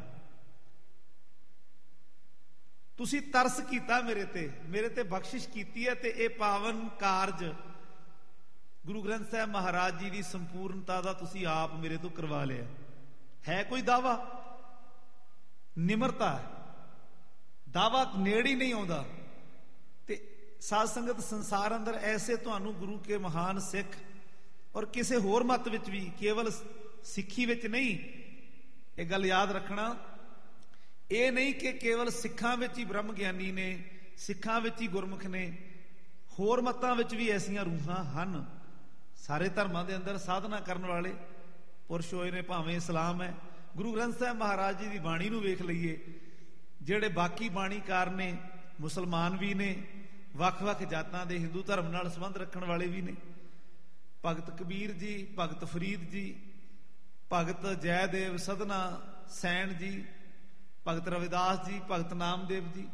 ਤੁਸੀਂ ਤਰਸ ਕੀਤਾ ਮੇਰੇ ਤੇ, ਮੇਰੇ ਤੇ ਬਖਸ਼ਿਸ਼ ਕੀਤੀ ਹੈ, ਤੇ ਇਹ ਪਾਵਨ ਕਾਰਜ ਗੁਰੂ ਗ੍ਰੰਥ ਸਾਹਿਬ ਮਹਾਰਾਜ ਜੀ ਦੀ ਸੰਪੂਰਨਤਾ ਦਾ ਤੁਸੀਂ ਆਪ ਮੇਰੇ ਤੋਂ ਕਰਵਾ ਲਿਆ। ਹੈ ਕੋਈ ਦਾਵਾ? ਨਿਮਰਤਾ ਹੈ, ਦਾਵਾ ਨੇੜੇ ਹੀ ਨਹੀਂ ਆਉਂਦਾ। ਤੇ ਸਾਧ ਸੰਗਤ ਸੰਸਾਰ ਅੰਦਰ ਐਸੇ ਤੁਹਾਨੂੰ ਗੁਰੂ ਕੇ ਮਹਾਨ ਸਿੱਖ, ਔਰ ਕਿਸੇ ਹੋਰ ਮਤ ਵਿੱਚ ਵੀ, ਕੇਵਲ ਸਿੱਖੀ ਵਿੱਚ ਨਹੀਂ, ਇਹ ਗੱਲ ਯਾਦ ਰੱਖਣਾ, ਇਹ ਨਹੀਂ ਕਿ ਕੇਵਲ ਸਿੱਖਾਂ ਵਿੱਚ ਹੀ ਬ੍ਰਹਮ ਗਿਆਨੀ ਨੇ, ਸਿੱਖਾਂ ਵਿੱਚ ਹੀ ਗੁਰਮੁਖ ਨੇ, ਹੋਰ ਮਤਾਂ ਵਿੱਚ ਵੀ ਐਸੀਆਂ ਰੂਹਾਂ ਹਨ। ਸਾਰੇ ਧਰਮਾਂ ਦੇ ਅੰਦਰ ਸਾਧਨਾ ਕਰਨ ਵਾਲੇ ਪੁਰਸ਼ ਹੋਏ ਨੇ, ਭਾਵੇਂ ਇਸਲਾਮ ਹੈ। ਗੁਰੂ ਗ੍ਰੰਥ ਸਾਹਿਬ ਮਹਾਰਾਜ ਜੀ ਦੀ ਬਾਣੀ ਨੂੰ ਵੇਖ ਲਈਏ, ਜਿਹੜੇ ਬਾਕੀ ਬਾਣੀਕਾਰ ਨੇ, ਮੁਸਲਮਾਨ ਵੀ ਨੇ, ਵੱਖ-ਵੱਖ ਜਾਤਾਂ ਦੇ, ਹਿੰਦੂ ਧਰਮ ਨਾਲ ਸੰਬੰਧ ਰੱਖਣ ਵਾਲੇ ਵੀ ਨੇ। ਭਗਤ ਕਬੀਰ ਜੀ, ਭਗਤ ਫਰੀਦ ਜੀ, ਭਗਤ ਜੈਦੇਵ ਸਦਨਾ ਸੈਣ ਜੀ, ਭਗਤ ਰਵਿਦਾਸ ਜੀ, ਭਗਤ ਨਾਮਦੇਵ ਜੀ।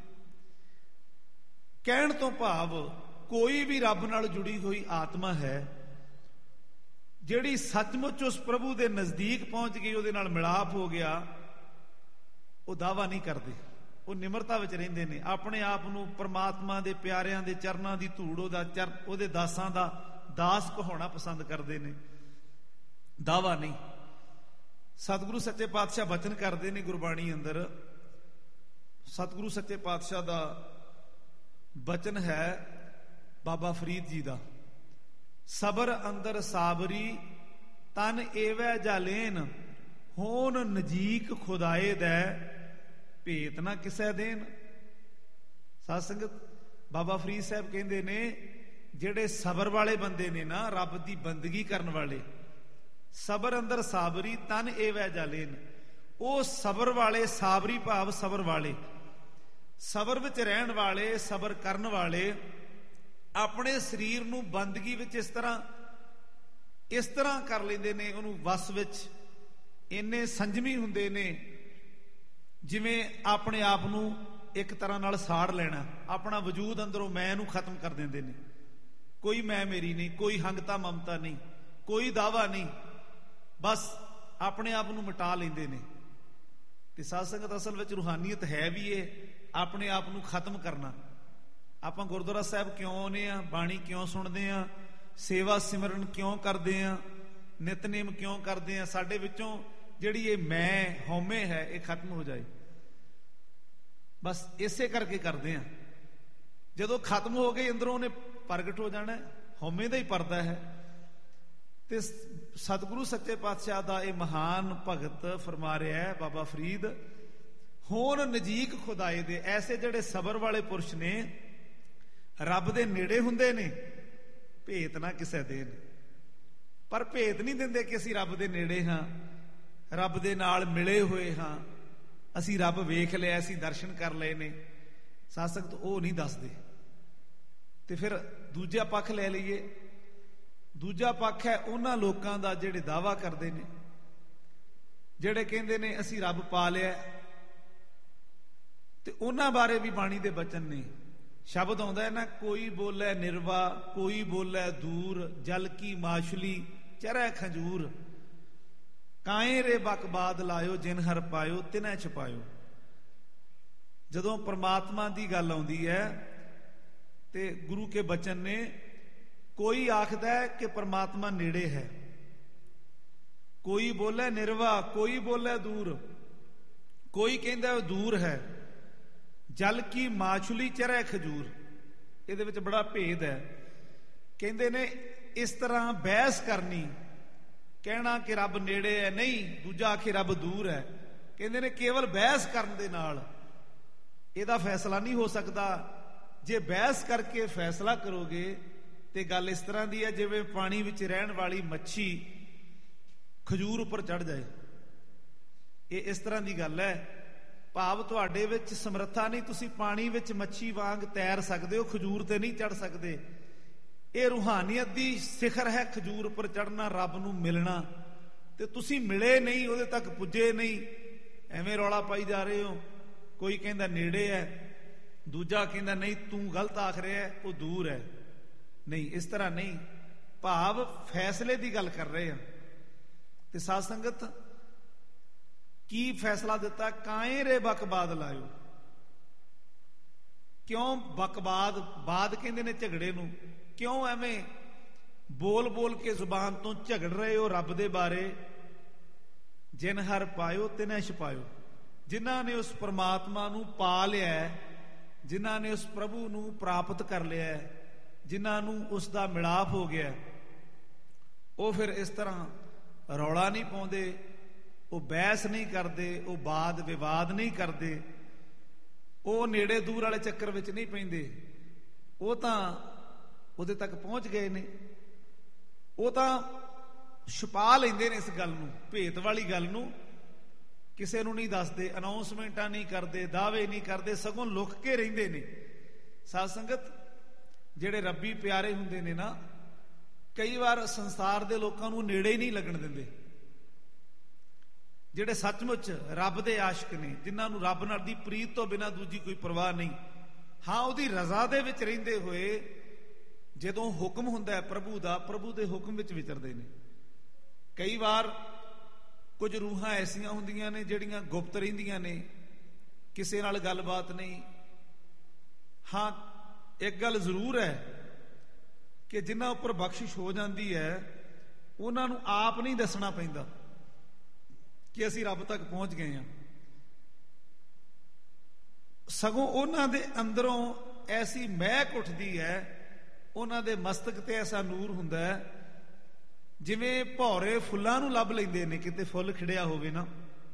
ਕਹਿਣ ਤੋਂ ਭਾਵ ਕੋਈ ਵੀ ਰੱਬ ਨਾਲ ਜੁੜੀ ਹੋਈ ਆਤਮਾ ਹੈ ਜਿਹੜੀ ਸੱਚਮੁੱਚ ਉਸ ਪ੍ਰਭੂ ਦੇ ਨਜ਼ਦੀਕ ਪਹੁੰਚ ਗਈ, ਉਹਦੇ ਨਾਲ ਮਿਲਾਪ ਹੋ ਗਿਆ, ਉਹ ਦਾਵਾ ਨਹੀਂ ਕਰਦੇ, ਉਹ ਨਿਮਰਤਾ ਵਿੱਚ ਰਹਿੰਦੇ ਨੇ। ਆਪਣੇ ਆਪ ਨੂੰ ਪ੍ਰਮਾਤਮਾ ਦੇ ਪਿਆਰਿਆਂ ਦੇ ਚਰਨਾਂ ਦੀ ਧੂੜ, ਉਹਦਾ ਚਰ ਉਹਦੇ ਦਾਸਾਂ ਦਾ ਦਾਸ ਕਹਾਉਣਾ ਪਸੰਦ ਕਰਦੇ ਨੇ, ਦਾਵਾ ਨਹੀਂ। ਸਤਿਗੁਰੂ ਸੱਚੇ ਪਾਤਸ਼ਾਹ ਬਚਨ ਕਰਦੇ ਨੇ ਗੁਰਬਾਣੀ ਅੰਦਰ। ਸਤਿਗੁਰੂ ਸੱਚੇ ਪਾਤਸ਼ਾਹ ਦਾ ਬਚਨ ਹੈ ਬਾਬਾ ਫਰੀਦ ਜੀ ਦਾ। ਸਬਰ ਅੰਦਰ ਸਾਬਰੀ ਤਨ ਏਵੈ ਜਾਲੇਨ ਹੋਣ ਨਜੀਕ ਖੁਦਾਏ ਦੈ ਭੇਤ ਨਾ ਕਿਸੈ ਦੇਨ। ਸਾਧ ਸੰਗਤ, ਬਾਬਾ ਫਰੀਦ ਸਾਹਿਬ ਕਹਿੰਦੇ ਨੇ ਜਿਹੜੇ ਸਬਰ ਵਾਲੇ ਬੰਦੇ ਨੇ ਨਾ, ਰੱਬ ਦੀ ਬੰਦਗੀ ਕਰਨ ਵਾਲੇ, ਸਬਰ ਅੰਦਰ ਸਾਬਰੀ ਤਨ ਏਵੈ ਜਾਲੇਨ, ਉਹ ਸਬਰ ਵਾਲੇ, ਸਾਬਰੀ ਭਾਵ ਸਬਰ ਵਾਲੇ, ਸਬਰ ਵਿੱਚ ਰਹਿਣ ਵਾਲੇ, ਸਬਰ ਕਰਨ ਵਾਲੇ ਆਪਣੇ ਸਰੀਰ ਨੂੰ ਬੰਦਗੀ ਵਿੱਚ ਇਸ ਤਰ੍ਹਾਂ ਇਸ ਤਰ੍ਹਾਂ ਕਰ ਲੈਂਦੇ ਨੇ, ਉਹਨੂੰ ਵਸ ਵਿੱਚ ਇੰਨੇ ਸੰਜਮੀ ਹੁੰਦੇ ਨੇ ਜਿਵੇਂ ਆਪਣੇ ਆਪ ਨੂੰ ਇੱਕ ਤਰ੍ਹਾਂ ਨਾਲ ਸਾੜ ਲੈਣਾ, ਆਪਣਾ ਵਜੂਦ ਅੰਦਰੋਂ ਮੈਂ ਨੂੰ ਖਤਮ ਕਰ ਦਿੰਦੇ ਨੇ। ਕੋਈ ਮੈਂ ਮੇਰੀ ਨਹੀਂ, ਕੋਈ ਹੰਗਤਾ ਮਮਤਾ ਨਹੀਂ, ਕੋਈ ਦਾਵਾ ਨਹੀਂ, ਬਸ ਆਪਣੇ ਆਪ ਨੂੰ ਮਿਟਾ ਲੈਂਦੇ ਨੇ। ਤੇ ਸਾਧ ਸੰਗਤ, ਅਸਲ ਵਿੱਚ ਰੂਹਾਨੀਅਤ ਹੈ ਵੀ ਇਹ, ਆਪਣੇ ਆਪ ਨੂੰ ਖਤਮ ਕਰਨਾ। ਆਪਾਂ ਗੁਰਦੁਆਰਾ ਸਾਹਿਬ ਕਿਉਂ ਆਉਂਦੇ ਆ, ਬਾਣੀ ਕਿਉਂ ਸੁਣਦੇ ਆ, ਸੇਵਾ ਸਿਮਰਨ ਕਿਉਂ ਕਰਦੇ ਆ, ਨਿਤਨੇਮ ਕਿਉਂ ਕਰਦੇ ਆ? ਸਾਡੇ ਵਿੱਚੋਂ ਜਿਹੜੀ ਇਹ ਮੈਂ ਹਉਮੈ ਹੈ ਇਹ ਖਤਮ ਹੋ ਜਾਏ, ਬਸ ਇਸੇ ਕਰਕੇ ਕਰਦੇ ਆ। ਜਦੋਂ ਖਤਮ ਹੋ ਗਈ ਅੰਦਰੋਂ ਉਹਨੇ ਪ੍ਰਗਟ ਹੋ ਜਾਣਾ, ਹਉਮੈ ਦਾ ਹੀ ਪਰਦਾ ਹੈ। ਤੇ ਸਤਿਗੁਰੂ ਸੱਚੇ ਪਾਤਸ਼ਾਹ ਦਾ ਇਹ ਮਹਾਨ ਭਗਤ ਫਰਮਾ ਰਿਹਾ ਹੈ ਬਾਬਾ ਫਰੀਦ, ਹੋਣ ਨਜ਼ੀਕ ਖੁਦਾਏ ਦੇ। ਐਸੇ ਜਿਹੜੇ ਸਬਰ ਵਾਲੇ ਪੁਰਸ਼ ਨੇ, ਰੱਬ ਦੇ ਨੇੜੇ ਹੁੰਦੇ ਨੇ, ਭੇਤ ਨਾ ਕਿਸੇ ਦੇਣ। ਪਰ ਭੇਤ ਨਹੀਂ ਦਿੰਦੇ ਕਿ ਅਸੀਂ ਰੱਬ ਦੇ ਨੇੜੇ ਹਾਂ, ਰੱਬ ਦੇ ਨਾਲ ਮਿਲੇ ਹੋਏ ਹਾਂ, ਅਸੀਂ ਰੱਬ ਵੇਖ ਲਿਆ, ਅਸੀਂ ਦਰਸ਼ਨ ਕਰ ਲਏ ਨੇ। ਸਾਧ ਸੰਗਤ, ਉਹ ਨਹੀਂ ਦੱਸਦੇ। ਤੇ ਫਿਰ ਦੂਜਾ ਪੱਖ ਲੈ ਲਈਏ। ਦੂਜਾ ਪੱਖ ਹੈ ਉਹਨਾਂ ਲੋਕਾਂ ਦਾ ਜਿਹੜੇ ਦਾਅਵਾ ਕਰਦੇ ਨੇ, ਜਿਹੜੇ ਕਹਿੰਦੇ ਨੇ ਅਸੀਂ ਰੱਬ ਪਾ ਲਿਆ। ਤੇ ਉਹਨਾਂ ਬਾਰੇ ਵੀ ਬਾਣੀ ਦੇ ਬਚਨ ਨੇ। ਸ਼ਬਦ ਆਉਂਦਾ ਹੈ ਨਾ, ਕੋਈ ਬੋਲੇ ਨਿਰਵਾ, ਕੋਈ ਬੋਲੇ ਦੂਰ, ਜਲ ਕੀ ਮਾਛਲੀ ਚਰੈ ਖੰਜੂਰ, ਕਾਏ ਰੇ ਬਕਬਾਦ ਲਾਇਓ, ਜਿਨ ਹਰ ਪਾਇਓ ਤਿਨੈ ਛਪਾਇਓ। ਜਦੋਂ ਪਰਮਾਤਮਾ ਦੀ ਗੱਲ ਆਉਂਦੀ ਹੈ ਤੇ ਗੁਰੂ ਕੇ ਬਚਨ ਨੇ, ਕੋਈ ਆਖਦਾ ਹੈ ਕਿ ਪਰਮਾਤਮਾ ਨੇੜੇ ਹੈ, ਕੋਈ ਬੋਲੇ ਨਿਰਵਾ, ਕੋਈ ਬੋਲੇ ਦੂਰ, ਕੋਈ ਕਹਿੰਦਾ ਉਹ ਦੂਰ ਹੈ। ਜਲ ਕੀ ਮਾਛਲੀ ਚਰੈ ਖਜੂਰ, ਇਹਦੇ ਵਿੱਚ ਬੜਾ ਭੇਦ ਹੈ। ਕਹਿੰਦੇ ਨੇ ਇਸ ਤਰ੍ਹਾਂ ਬਹਿਸ ਕਰਨੀ, ਕਹਿਣਾ ਕਿ ਰੱਬ ਨੇੜੇ ਹੈ, ਨਹੀਂ, ਦੂਜਾ ਆਖੇ ਰੱਬ ਦੂਰ ਹੈ। ਕਹਿੰਦੇ ਨੇ ਕੇਵਲ ਬਹਿਸ ਕਰਨ ਦੇ ਨਾਲ ਇਹਦਾ ਫੈਸਲਾ ਨਹੀਂ ਹੋ ਸਕਦਾ। ਜੇ ਬਹਿਸ ਕਰਕੇ ਫੈਸਲਾ ਕਰੋਗੇ ਤੇ ਗੱਲ ਇਸ ਤਰ੍ਹਾਂ ਦੀ ਹੈ ਜਿਵੇਂ ਪਾਣੀ ਵਿੱਚ ਰਹਿਣ ਵਾਲੀ ਮੱਛੀ ਖਜੂਰ ਉੱਪਰ ਚੜ ਜਾਏ। ਇਹ ਇਸ ਤਰ੍ਹਾਂ ਦੀ ਗੱਲ ਹੈ। ਭਾਵ ਤੁਹਾਡੇ ਵਿੱਚ ਸਮਰੱਥਾ ਨਹੀਂ, ਤੁਸੀਂ ਪਾਣੀ ਵਿੱਚ ਮੱਛੀ ਵਾਂਗ ਤੈਰ ਸਕਦੇ ਹੋ, ਖਜੂਰ ਤੇ ਨਹੀਂ ਚੜ ਸਕਦੇ। ਇਹ ਰੂਹਾਨੀਅਤ ਦੀ ਸਿਖਰ ਹੈ, ਖਜੂਰ ਉੱਪਰ ਚੜਨਾ, ਰੱਬ ਨੂੰ ਮਿਲਣਾ। ਤੇ ਤੁਸੀਂ ਮਿਲੇ ਨਹੀਂ, ਉਹਦੇ ਤੱਕ ਪੁੱਜੇ ਨਹੀਂ, ਐਵੇਂ ਰੌਲਾ ਪਾਈ ਜਾ ਰਹੇ ਹੋ। ਕੋਈ ਕਹਿੰਦਾ ਨੇੜੇ ਹੈ, ਦੂਜਾ ਕਹਿੰਦਾ ਨਹੀਂ ਤੂੰ ਗਲਤ ਆਖ ਰਿਹਾ, ਉਹ ਦੂਰ ਹੈ। ਨਹੀਂ, ਇਸ ਤਰ੍ਹਾਂ ਨਹੀਂ। ਭਾਵ ਫੈਸਲੇ ਦੀ ਗੱਲ ਕਰ ਰਹੇ ਆ। ਤੇ ਸਾਧ ਸੰਗਤ, ਕੀ ਫੈਸਲਾ ਦਿੱਤਾ? ਕਾਏ ਰੇ ਬਕਬਾਦ ਲਾਇਓ। ਕਿਉਂ ਬਕਬਾਦ? ਬਾਦ ਕਹਿੰਦੇ ਨੇ ਝਗੜੇ ਨੂੰ। ਕਿਉਂ ਐਵੇਂ ਬੋਲ ਬੋਲ ਕੇ ਜ਼ੁਬਾਨ ਤੋਂ ਝਗੜ ਰਹੇ ਹੋ ਰੱਬ ਦੇ ਬਾਰੇ? ਜਿਨ ਹਰ ਪਾਇਓ ਤਿਨੈ ਛਪਾਇਓ। ਜਿਨ੍ਹਾਂ ਨੇ ਉਸ ਪਰਮਾਤਮਾ ਨੂੰ ਪਾ ਲਿਆ, ਜਿਨ੍ਹਾਂ ਨੇ ਉਸ ਪ੍ਰਭੂ ਨੂੰ ਪ੍ਰਾਪਤ ਕਰ ਲਿਆ, ਜਿਨ੍ਹਾਂ ਨੂੰ ਉਸ ਦਾ ਮਿਲਾਪ ਹੋ ਗਿਆ, ਉਹ ਫਿਰ ਇਸ ਤਰ੍ਹਾਂ ਰੌਲਾ ਨਹੀਂ ਪਾਉਂਦੇ, ਉਹ ਬਹਿਸ ਨਹੀਂ ਕਰਦੇ, ਉਹ ਵਾਦ ਵਿਵਾਦ ਨਹੀਂ ਕਰਦੇ, ਉਹ ਨੇੜੇ ਦੂਰ ਵਾਲੇ ਚੱਕਰ ਵਿੱਚ ਨਹੀਂ ਪੈਂਦੇ। ਉਹ ਤਾਂ ਉਹਦੇ ਤੱਕ ਪਹੁੰਚ ਗਏ ਨੇ। ਉਹ ਤਾਂ ਛੁਪਾ ਲੈਂਦੇ ਨੇ ਇਸ ਗੱਲ ਨੂੰ, ਭੇਤ ਵਾਲੀ ਗੱਲ ਨੂੰ। ਕਿਸੇ ਨੂੰ ਨਹੀਂ ਦੱਸਦੇ, ਅਨਾਉਂਸਮੈਂਟਾਂ ਨਹੀਂ ਕਰਦੇ, ਦਾਅਵੇ ਨਹੀਂ ਕਰਦੇ, ਸਗੋਂ ਲੁਕ ਕੇ ਰਹਿੰਦੇ ਨੇ। ਸਾਧ ਸੰਗਤ, ਜਿਹੜੇ ਰੱਬੀ ਪਿਆਰੇ ਹੁੰਦੇ ਨੇ ਨਾ, ਕਈ ਵਾਰ ਸੰਸਾਰ ਦੇ ਲੋਕਾਂ ਨੂੰ ਨੇੜੇ ਹੀ ਨਹੀਂ ਲੱਗਣ ਦਿੰਦੇ। ਜਿਹੜੇ ਸੱਚਮੁੱਚ ਰੱਬ ਦੇ ਆਸ਼ਿਕ ਨੇ, ਜਿਨ੍ਹਾਂ ਨੂੰ ਰੱਬ ਨਾਲ ਦੀ ਪ੍ਰੀਤ ਤੋਂ ਬਿਨਾਂ ਦੂਜੀ ਕੋਈ ਪਰਵਾਹ ਨਹੀਂ, ਹਾਂ ਉਹਦੀ ਰਜ਼ਾ ਦੇ ਵਿੱਚ ਰਹਿੰਦੇ ਹੋਏ ਜਦੋਂ ਹੁਕਮ ਹੁੰਦਾ ਹੈ ਪ੍ਰਭੂ ਦਾ, ਪ੍ਰਭੂ ਦੇ ਹੁਕਮ ਵਿੱਚ ਵਿਚਰਦੇ ਨੇ। ਕਈ ਵਾਰ ਕੁਝ ਰੂਹਾਂ ਐਸੀਆਂ ਹੁੰਦੀਆਂ ਨੇ ਜਿਹੜੀਆਂ ਗੁਪਤ ਰਹਿੰਦੀਆਂ ਨੇ, ਕਿਸੇ ਨਾਲ ਗੱਲਬਾਤ ਨਹੀਂ। ਹਾਂ, ਇੱਕ ਗੱਲ ਜ਼ਰੂਰ ਹੈ ਕਿ ਜਿਨ੍ਹਾਂ ਉੱਪਰ ਬਖਸ਼ਿਸ਼ ਹੋ ਜਾਂਦੀ ਹੈ ਉਹਨਾਂ ਨੂੰ ਆਪ ਨਹੀਂ ਦੱਸਣਾ ਪੈਂਦਾ ਕਿ ਅਸੀਂ ਰੱਬ ਤੱਕ ਪਹੁੰਚ ਗਏ ਹਾਂ। ਸਗੋਂ ਉਹਨਾਂ ਦੇ ਅੰਦਰੋਂ ਐਸੀ ਮਹਿਕ ਉੱਠਦੀ ਹੈ ਉਹਨਾਂ ਦੇ ਮਸਤਕ ਤੇ ਐਸਾ ਨੂਰ ਹੁੰਦਾ ਹੈ ਜਿਵੇਂ ਭੌਰੇ ਫੁੱਲਾਂ ਨੂੰ ਲੱਭ ਲੈਂਦੇ ਨੇ, ਕਿਤੇ ਫੁੱਲ ਖਿੜਿਆ ਹੋਵੇ ਨਾ।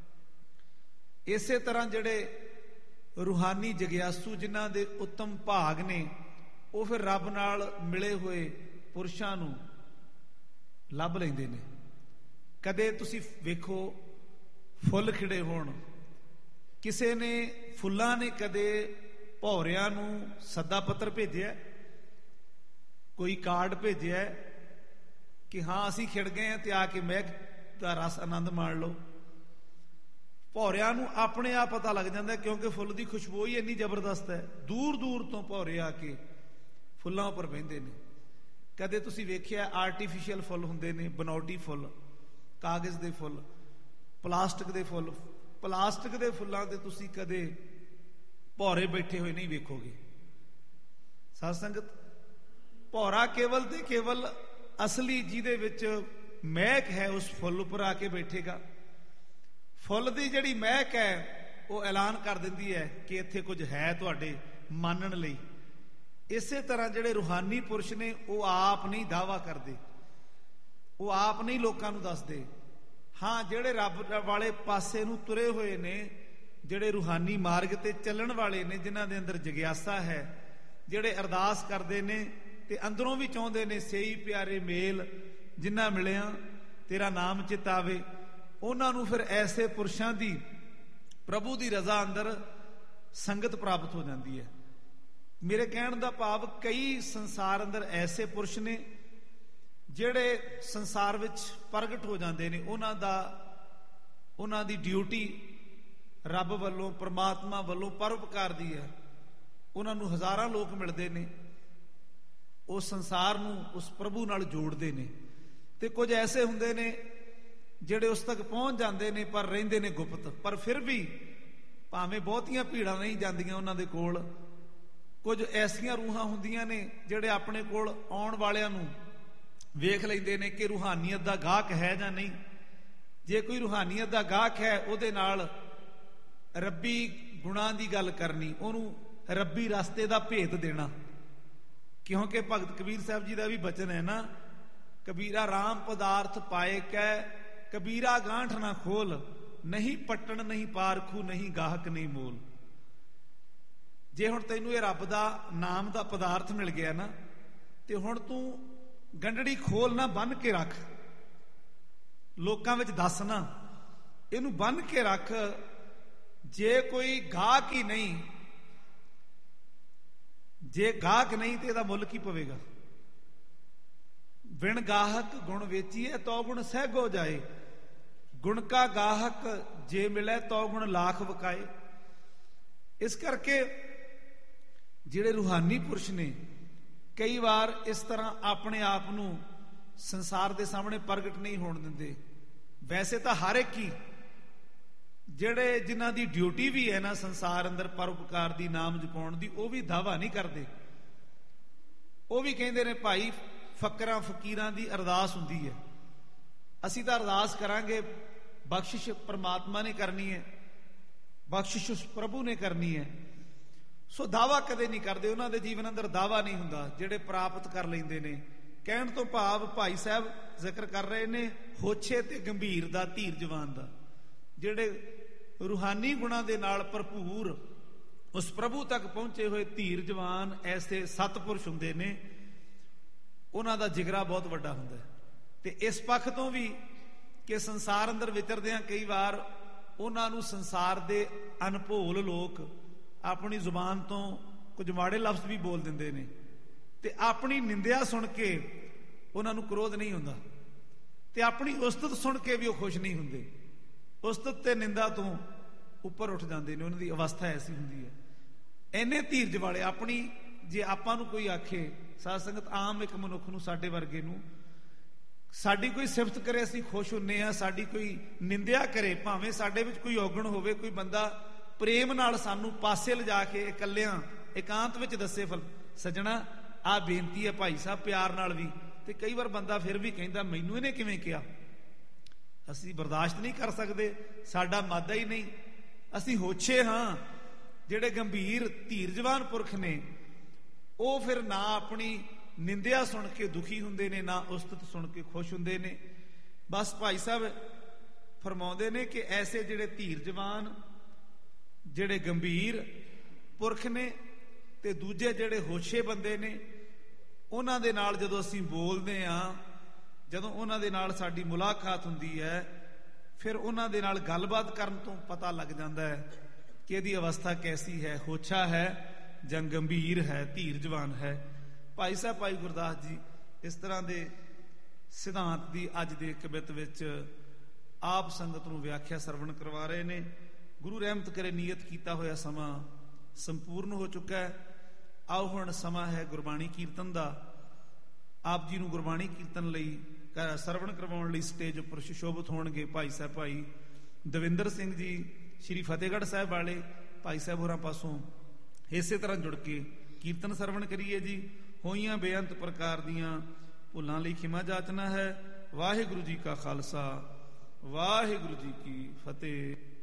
ਇਸੇ ਤਰ੍ਹਾਂ ਜਿਹੜੇ ਰੂਹਾਨੀ ਜਗਿਆਸੂ ਜਿਨ੍ਹਾਂ ਦੇ ਉੱਤਮ ਭਾਗ ਨੇ, ਉਹ ਫਿਰ ਰੱਬ ਨਾਲ ਮਿਲੇ ਹੋਏ ਪੁਰਸ਼ਾਂ ਨੂੰ ਲੱਭ ਲੈਂਦੇ ਨੇ। ਕਦੇ ਤੁਸੀਂ ਵੇਖੋ ਫੁੱਲ ਖਿੜੇ ਹੋਣ, ਕਿਸੇ ਨੇ ਫੁੱਲਾਂ ਨੇ ਕਦੇ ਭੌਰਿਆਂ ਨੂੰ ਸੱਦਾ ਪੱਤਰ ਭੇਜਿਆ, ਕੋਈ ਕਾਰਡ ਭੇਜਿਆ ਕਿ ਹਾਂ ਅਸੀਂ ਖਿੜ ਗਏ ਹਾਂ ਤੇ ਆ ਕੇ ਮਹਿਕ ਦਾ ਰਸ ਆਨੰਦ ਮਾਣ ਲਓ? ਭੌਰਿਆਂ ਨੂੰ ਆਪਣੇ ਆਪ ਪਤਾ ਲੱਗ ਜਾਂਦਾ, ਕਿਉਂਕਿ ਫੁੱਲ ਦੀ ਖੁਸ਼ਬੂ ਹੀ ਇੰਨੀ ਜ਼ਬਰਦਸਤ ਹੈ। ਦੂਰ ਦੂਰ ਤੋਂ ਭੌਰੇ ਆ ਕੇ ਫੁੱਲਾਂ ਉੱਪਰ ਬਹਿੰਦੇ ਨੇ। ਕਦੇ ਤੁਸੀਂ ਵੇਖਿਆ ਆਰਟੀਫਿਸ਼ੀਅਲ ਫੁੱਲ ਹੁੰਦੇ ਨੇ, ਬਨਾਵਟੀ ਫੁੱਲ, ਕਾਗਜ਼ ਦੇ ਫੁੱਲ, ਪਲਾਸਟਿਕ ਦੇ ਫੁੱਲ। ਪਲਾਸਟਿਕ ਦੇ ਫੁੱਲਾਂ ਤੇ ਤੁਸੀਂ ਕਦੇ ਭੌਰੇ ਬੈਠੇ ਹੋਏ ਨਹੀਂ ਵੇਖੋਗੇ। ਸਾਧ ਸੰਗਤ, ਭੌਰਾ ਕੇਵਲ ਤੇ ਕੇਵਲ ਅਸਲੀ ਜਿਹਦੇ ਵਿੱਚ ਮਹਿਕ ਹੈ ਉਸ ਫੁੱਲ ਉੱਪਰ ਆ ਕੇ ਬੈਠੇਗਾ। ਫੁੱਲ ਦੀ ਜਿਹੜੀ ਮਹਿਕ ਹੈ ਉਹ ਐਲਾਨ ਕਰ ਦਿੰਦੀ ਹੈ ਕਿ ਇੱਥੇ ਕੁਝ ਹੈ ਤੁਹਾਡੇ ਮਾਨਣ ਲਈ। ਇਸੇ ਤਰ੍ਹਾਂ ਜਿਹੜੇ ਰੂਹਾਨੀ ਪੁਰਸ਼ ਨੇ ਉਹ ਆਪ ਨਹੀਂ ਦਾਅਵਾ ਕਰਦੇ, ਉਹ ਆਪ ਨਹੀਂ ਲੋਕਾਂ ਨੂੰ ਦੱਸਦੇ। ਹਾਂ, ਜਿਹੜੇ ਰੱਬ ਵਾਲੇ ਪਾਸੇ ਨੂੰ ਤੁਰੇ ਹੋਏ ਨੇ, ਜਿਹੜੇ ਰੂਹਾਨੀ ਮਾਰਗ ਤੇ ਚੱਲਣ ਵਾਲੇ ਨੇ, ਜਿਨ੍ਹਾਂ ਦੇ ਅੰਦਰ ਜਗਿਆਸਾ ਹੈ, ਜਿਹੜੇ ਅਰਦਾਸ ਕਰਦੇ ਨੇ ਤੇ ਅੰਦਰੋਂ ਵੀ ਚਾਹੁੰਦੇ ਨੇ ਸਹੀ ਪਿਆਰੇ ਮੇਲ ਜਿੰਨਾ ਮਿਲਿਆ ਤੇਰਾ ਨਾਮ ਚਿਤਾਵੇ, ਉਹਨਾਂ ਨੂੰ ਫਿਰ ਐਸੇ ਪੁਰਸ਼ਾਂ ਦੀ ਪ੍ਰਭੂ ਦੀ ਰਜ਼ਾ ਅੰਦਰ ਸੰਗਤ ਪ੍ਰਾਪਤ ਹੋ ਜਾਂਦੀ ਹੈ। ਮੇਰੇ ਕਹਿਣ ਦਾ ਭਾਵ, ਕਈ ਸੰਸਾਰ ਅੰਦਰ ਐਸੇ ਪੁਰਸ਼ ਨੇ ਜਿਹੜੇ ਸੰਸਾਰ ਵਿੱਚ ਪ੍ਰਗਟ ਹੋ ਜਾਂਦੇ ਨੇ। ਉਹਨਾਂ ਦਾ ਉਹਨਾਂ ਦੀ ਡਿਊਟੀ ਰੱਬ ਵੱਲੋਂ, ਪਰਮਾਤਮਾ ਵੱਲੋਂ ਪਰਉਪਕਾਰ ਦੀ ਹੈ। ਉਹਨਾਂ ਨੂੰ ਹਜ਼ਾਰਾਂ ਲੋਕ ਮਿਲਦੇ ਨੇ, ਉਹ ਸੰਸਾਰ ਨੂੰ ਉਸ ਪ੍ਰਭੂ ਨਾਲ ਜੋੜਦੇ ਨੇ। ਤੇ ਕੁਝ ਐਸੇ ਹੁੰਦੇ ਨੇ ਜਿਹੜੇ ਉਸ ਤੱਕ ਪਹੁੰਚ ਜਾਂਦੇ ਨੇ ਪਰ ਰਹਿੰਦੇ ਨੇ ਗੁਪਤ। ਪਰ ਫਿਰ ਵੀ ਭਾਵੇਂ ਬਹੁਤੀਆਂ ਭੀੜਾਂ ਨਹੀਂ ਜਾਂਦੀਆਂ ਉਹਨਾਂ ਦੇ ਕੋਲ, ਕੁਝ ਐਸੀਆਂ ਰੂਹਾਂ ਹੁੰਦੀਆਂ ਨੇ ਜਿਹੜੇ ਆਪਣੇ ਕੋਲ ਆਉਣ ਵਾਲਿਆਂ ਨੂੰ ਵੇਖ ਲੈਂਦੇ ਨੇ ਕਿ ਰੂਹਾਨੀਅਤ ਦਾ ਗਾਹਕ ਹੈ ਜਾਂ ਨਹੀਂ। ਜੇ ਕੋਈ ਰੂਹਾਨੀਅਤ ਦਾ ਗਾਹਕ ਹੈ, ਉਹਦੇ ਨਾਲ ਰੱਬੀ ਗੁਣਾਂ ਦੀ ਗੱਲ ਕਰਨੀ, ਉਹਨੂੰ ਰੱਬੀ ਰਸਤੇ ਦਾ ਭੇਤ ਦੇਣਾ। ਕਿਉਂਕਿ ਭਗਤ ਕਬੀਰ ਸਾਹਿਬ ਜੀ ਦਾ ਵੀ ਬਚਨ ਹੈ ਨਾ, ਕਬੀਰਾ ਰਾਮ ਪਦਾਰਥ ਪਾਏ ਕੈ, ਕਬੀਰਾ ਗਾਂਠ ਨਾ ਖੋਲ, ਨਹੀਂ ਪੱਟਣ ਨਹੀਂ ਪਾਰਖੂ, ਨਹੀਂ ਗਾਹਕ ਨਹੀਂ ਮੋਲ। ਜੇ ਹੁਣ ਤੈਨੂੰ ਇਹ ਰੱਬ ਦਾ ਨਾਮ ਦਾ ਪਦਾਰਥ ਮਿਲ ਗਿਆ ਨਾ, ਤੇ ਹੁਣ ਤੂੰ ਗੰਢੜੀ ਖੋਲ ਨਾ, ਬੰਨ ਕੇ ਰੱਖ, ਲੋਕਾਂ ਵਿੱਚ ਦੱਸ ਨਾ, ਇਹਨੂੰ ਬੰਨ ਕੇ ਰੱਖ। ਜੇ ਕੋਈ ਗਾਹਕ ਹੀ ਨਹੀਂ, ਜੇ ਗਾਹਕ ਨਹੀਂ ਤੇ ਇਹਦਾ ਮੁੱਲ ਕੀ ਪਵੇਗਾ? ਵਿਣ ਗਾਹਕ ਗੁਣ ਵੇਚੀਏ ਤੋ ਗੁਣ ਸਹਿਗੋ ਜਾਏ, ਗੁਣ ਕਾ ਗਾਹਕ ਜੇ ਮਿਲੇ ਤੋ ਗੁਣ ਲਾਖ ਵਕਾਏ। ਇਸ ਕਰਕੇ ਜਿਹੜੇ ਰੂਹਾਨੀ ਪੁਰਸ਼ ਨੇ, ਕਈ ਵਾਰ ਇਸ ਤਰ੍ਹਾਂ ਆਪਣੇ ਆਪ ਨੂੰ ਸੰਸਾਰ ਦੇ ਸਾਹਮਣੇ ਪ੍ਰਗਟ ਨਹੀਂ ਹੋਣ ਦਿੰਦੇ। ਵੈਸੇ ਤਾਂ ਹਰ ਇੱਕ ਹੀ, ਜਿਹੜੇ ਜਿਨ੍ਹਾਂ ਦੀ ਡਿਊਟੀ ਵੀ ਹੈ ਨਾ ਸੰਸਾਰ ਅੰਦਰ ਪਰਉਪਕਾਰ ਦੀ, ਨਾਮ ਜਪਾਉਣ ਦੀ, ਉਹ ਵੀ ਦਾਵਾ ਨਹੀਂ ਕਰਦੇ। ਉਹ ਵੀ ਕਹਿੰਦੇ ਨੇ ਭਾਈ ਫਕਰਾਂ ਫਕੀਰਾਂ ਦੀ ਅਰਦਾਸ ਹੁੰਦੀ ਹੈ, ਅਸੀਂ ਤਾਂ ਅਰਦਾਸ ਕਰਾਂਗੇ, ਬਖਸ਼ਿਸ਼ ਪਰਮਾਤਮਾ ਨੇ ਕਰਨੀ ਹੈ, ਬਖਸ਼ਿਸ਼ ਉਸ ਪ੍ਰਭੂ ਨੇ ਕਰਨੀ ਹੈ। ਸੋ ਦਾਵਾ ਕਦੇ ਨਹੀਂ ਕਰਦੇ, ਉਹਨਾਂ ਦੇ ਜੀਵਨ ਅੰਦਰ ਦਾਵਾ ਨਹੀਂ ਹੁੰਦਾ। ਜਿਹੜੇ ਪ੍ਰਾਪਤ ਕਰ ਲੈਂਦੇ ਨੇ, ਕਹਿਣ ਤੋਂ ਭਾਵ ਭਾਈ ਸਾਹਿਬ ਜ਼ਿਕਰ ਕਰ ਰਹੇ ਨੇ ਹੋਛੇ ਤੇ ਗੰਭੀਰ ਦਾ, ਧੀਰਜਵਾਨ ਦਾ। ਜਿਹੜੇ ਰੂਹਾਨੀ ਗੁਣਾਂ ਦੇ ਨਾਲ ਭਰਪੂਰ ਉਸ ਪ੍ਰਭੂ ਤੱਕ ਪਹੁੰਚੇ ਹੋਏ ਧੀਰਜਵਾਨ ਐਸੇ ਸਤਪੁਰਸ਼ ਹੁੰਦੇ ਨੇ, ਉਹਨਾਂ ਦਾ ਜਿਗਰਾ ਬਹੁਤ ਵੱਡਾ ਹੁੰਦਾ ਹੈ। ਤੇ ਇਸ ਪੱਖ ਤੋਂ ਵੀ ਕਿ ਸੰਸਾਰ ਅੰਦਰ ਵਿਚਰਦਿਆਂ ਕਈ ਵਾਰ ਉਹਨਾਂ ਨੂੰ ਸੰਸਾਰ ਦੇ ਅਨਭੋਲ ਲੋਕ ਆਪਣੀ ਜ਼ੁਬਾਨ ਤੋਂ ਕੁਝ ਮਾੜੇ ਲਫ਼ਜ਼ ਵੀ ਬੋਲ ਦਿੰਦੇ ਨੇ, ਤੇ ਆਪਣੀ ਨਿੰਦਿਆ ਸੁਣ ਕੇ ਉਹਨਾਂ ਨੂੰ ਕ੍ਰੋਧ ਨਹੀਂ ਹੁੰਦਾ, ਤੇ ਆਪਣੀ ਉਸਤਤ ਸੁਣ ਕੇ ਵੀ ਉਹ ਖੁਸ਼ ਨਹੀਂ ਹੁੰਦੇ। ਉਸਤਤ ਤੇ ਨਿੰਦਾ ਤੋਂ ਉੱਪਰ ਉੱਠ ਜਾਂਦੇ ਨੇ, ਉਹਨਾਂ ਦੀ ਅਵਸਥਾ ਐਸੀ ਹੁੰਦੀ ਹੈ। ਇੰਨੇ ਧੀਰਜ ਵਾਲੇ, ਆਪਣੀ ਜੇ ਆਪਾਂ ਨੂੰ ਕੋਈ ਆਖੇ, ਸਾਧ ਸੰਗਤ, ਆਮ ਇੱਕ ਮਨੁੱਖ ਨੂੰ, ਸਾਡੇ ਵਰਗੇ ਨੂੰ, ਸਾਡੀ ਕੋਈ ਸਿਫਤ ਕਰੇ ਅਸੀਂ ਖੁਸ਼ ਹੁੰਨੇ ਆ, ਸਾਡੀ ਕੋਈ ਨਿੰਦਿਆ ਕਰੇ, ਭਾਵੇਂ ਸਾਡੇ ਵਿੱਚ ਕੋਈ ਔਗਣ ਹੋਵੇ, ਕੋਈ ਬੰਦਾ ਪ੍ਰੇਮ ਨਾਲ ਸਾਨੂੰ ਪਾਸੇ ਲਿਜਾ ਕੇ ਇਕੱਲਿਆਂ ਇਕਾਂਤ ਵਿੱਚ ਦੱਸੇ, ਫਲ ਸੱਜਣਾ ਆਹ ਬੇਨਤੀ ਹੈ ਭਾਈ ਸਾਹਿਬ, ਪਿਆਰ ਨਾਲ ਵੀ, ਤੇ ਕਈ ਵਾਰ ਬੰਦਾ ਫਿਰ ਵੀ ਕਹਿੰਦਾ ਮੈਨੂੰ ਇਹਨੇ ਕਿਵੇਂ ਕਿਹਾ, ਅਸੀਂ ਬਰਦਾਸ਼ਤ ਨਹੀਂ ਕਰ ਸਕਦੇ, ਸਾਡਾ ਮਾਦਾ ਹੀ ਨਹੀਂ, ਅਸੀਂ ਹੋਛੇ ਹਾਂ। ਜਿਹੜੇ ਗੰਭੀਰ ਧੀਰਜਵਾਨ ਪੁਰਖ ਨੇ, ਉਹ ਫਿਰ ਨਾ ਆਪਣੀ ਨਿੰਦਿਆ ਸੁਣ ਕੇ ਦੁਖੀ ਹੁੰਦੇ ਨੇ, ਨਾ ਉਸਤਤ ਸੁਣ ਕੇ ਖੁਸ਼ ਹੁੰਦੇ ਨੇ। ਬਸ ਭਾਈ ਸਾਹਿਬ ਫਰਮਾਉਂਦੇ ਨੇ ਕਿ ਐਸੇ ਜਿਹੜੇ ਧੀਰਜਵਾਨ, ਜਿਹੜੇ ਗੰਭੀਰ ਪੁਰਖ ਨੇ, ਤੇ ਦੂਜੇ ਜਿਹੜੇ ਹੋਸ਼ੇ ਬੰਦੇ ਨੇ, ਉਹਨਾਂ ਦੇ ਨਾਲ ਜਦੋਂ ਅਸੀਂ ਬੋਲਦੇ ਹਾਂ, ਜਦੋਂ ਉਹਨਾਂ ਦੇ ਨਾਲ ਸਾਡੀ ਮੁਲਾਕਾਤ ਹੁੰਦੀ ਹੈ, ਫਿਰ ਉਹਨਾਂ ਦੇ ਨਾਲ ਗੱਲਬਾਤ ਕਰਨ ਤੋਂ ਪਤਾ ਲੱਗ ਜਾਂਦਾ ਹੈ ਕਿ ਇਹਦੀ ਅਵਸਥਾ ਕੈਸੀ ਹੈ, ਹੋਛਾ ਹੈ ਜਾਂ ਗੰਭੀਰ ਹੈ, ਧੀਰਜਵਾਨ ਹੈ। ਭਾਈ ਸਾਹਿਬ ਭਾਈ ਗੁਰਦਾਸ ਜੀ ਇਸ ਤਰ੍ਹਾਂ ਦੇ ਸਿਧਾਂਤ ਦੀ ਅੱਜ ਦੇ ਕਵਿਤ ਵਿੱਚ ਆਪ ਸੰਗਤ ਨੂੰ ਵਿਆਖਿਆ ਸਰਵਣ ਕਰਵਾ ਰਹੇ ਨੇ। ਗੁਰੂ ਰਹਿਮਤ ਕਰੇ ਨਿਯਤ ਕੀਤਾ ਹੋਇਆ ਸਮਾਂ ਸੰਪੂਰਨ ਹੋ ਚੁੱਕਾ ਹੈ। ਆਓ ਹੁਣ ਸਮਾਂ ਹੈ ਗੁਰਬਾਣੀ ਕੀਰਤਨ ਦਾ। ਆਪ ਜੀ ਨੂੰ ਗੁਰਬਾਣੀ ਕੀਰਤਨ ਲਈ ਸਰਵਣ ਕਰਵਾਉਣ ਲਈ ਸਟੇਜ ਉੱਪਰ ਸੁਸ਼ੋਭਿਤ ਹੋਣਗੇ ਭਾਈ ਸਾਹਿਬ ਭਾਈ ਦਵਿੰਦਰ ਸਿੰਘ ਜੀ ਸ਼੍ਰੀ ਫਤਿਹਗੜ੍ਹ ਸਾਹਿਬ ਵਾਲੇ। ਭਾਈ ਸਾਹਿਬ ਹੋਰਾਂ ਪਾਸੋਂ ਇਸੇ ਤਰ੍ਹਾਂ ਜੁੜ ਕੇ ਕੀਰਤਨ ਸਰਵਣ ਕਰੀਏ ਜੀ। ਹੋਈਆਂ ਬੇਅੰਤ ਪ੍ਰਕਾਰ ਦੀਆਂ ਭੁੱਲਾਂ ਲਈ ਖਿਮਾ ਜਾਚਨਾ ਹੈ। ਵਾਹਿਗੁਰੂ ਜੀ ਕਾ ਖਾਲਸਾ, ਵਾਹਿਗੁਰੂ ਜੀ ਕੀ ਫਤਿਹ।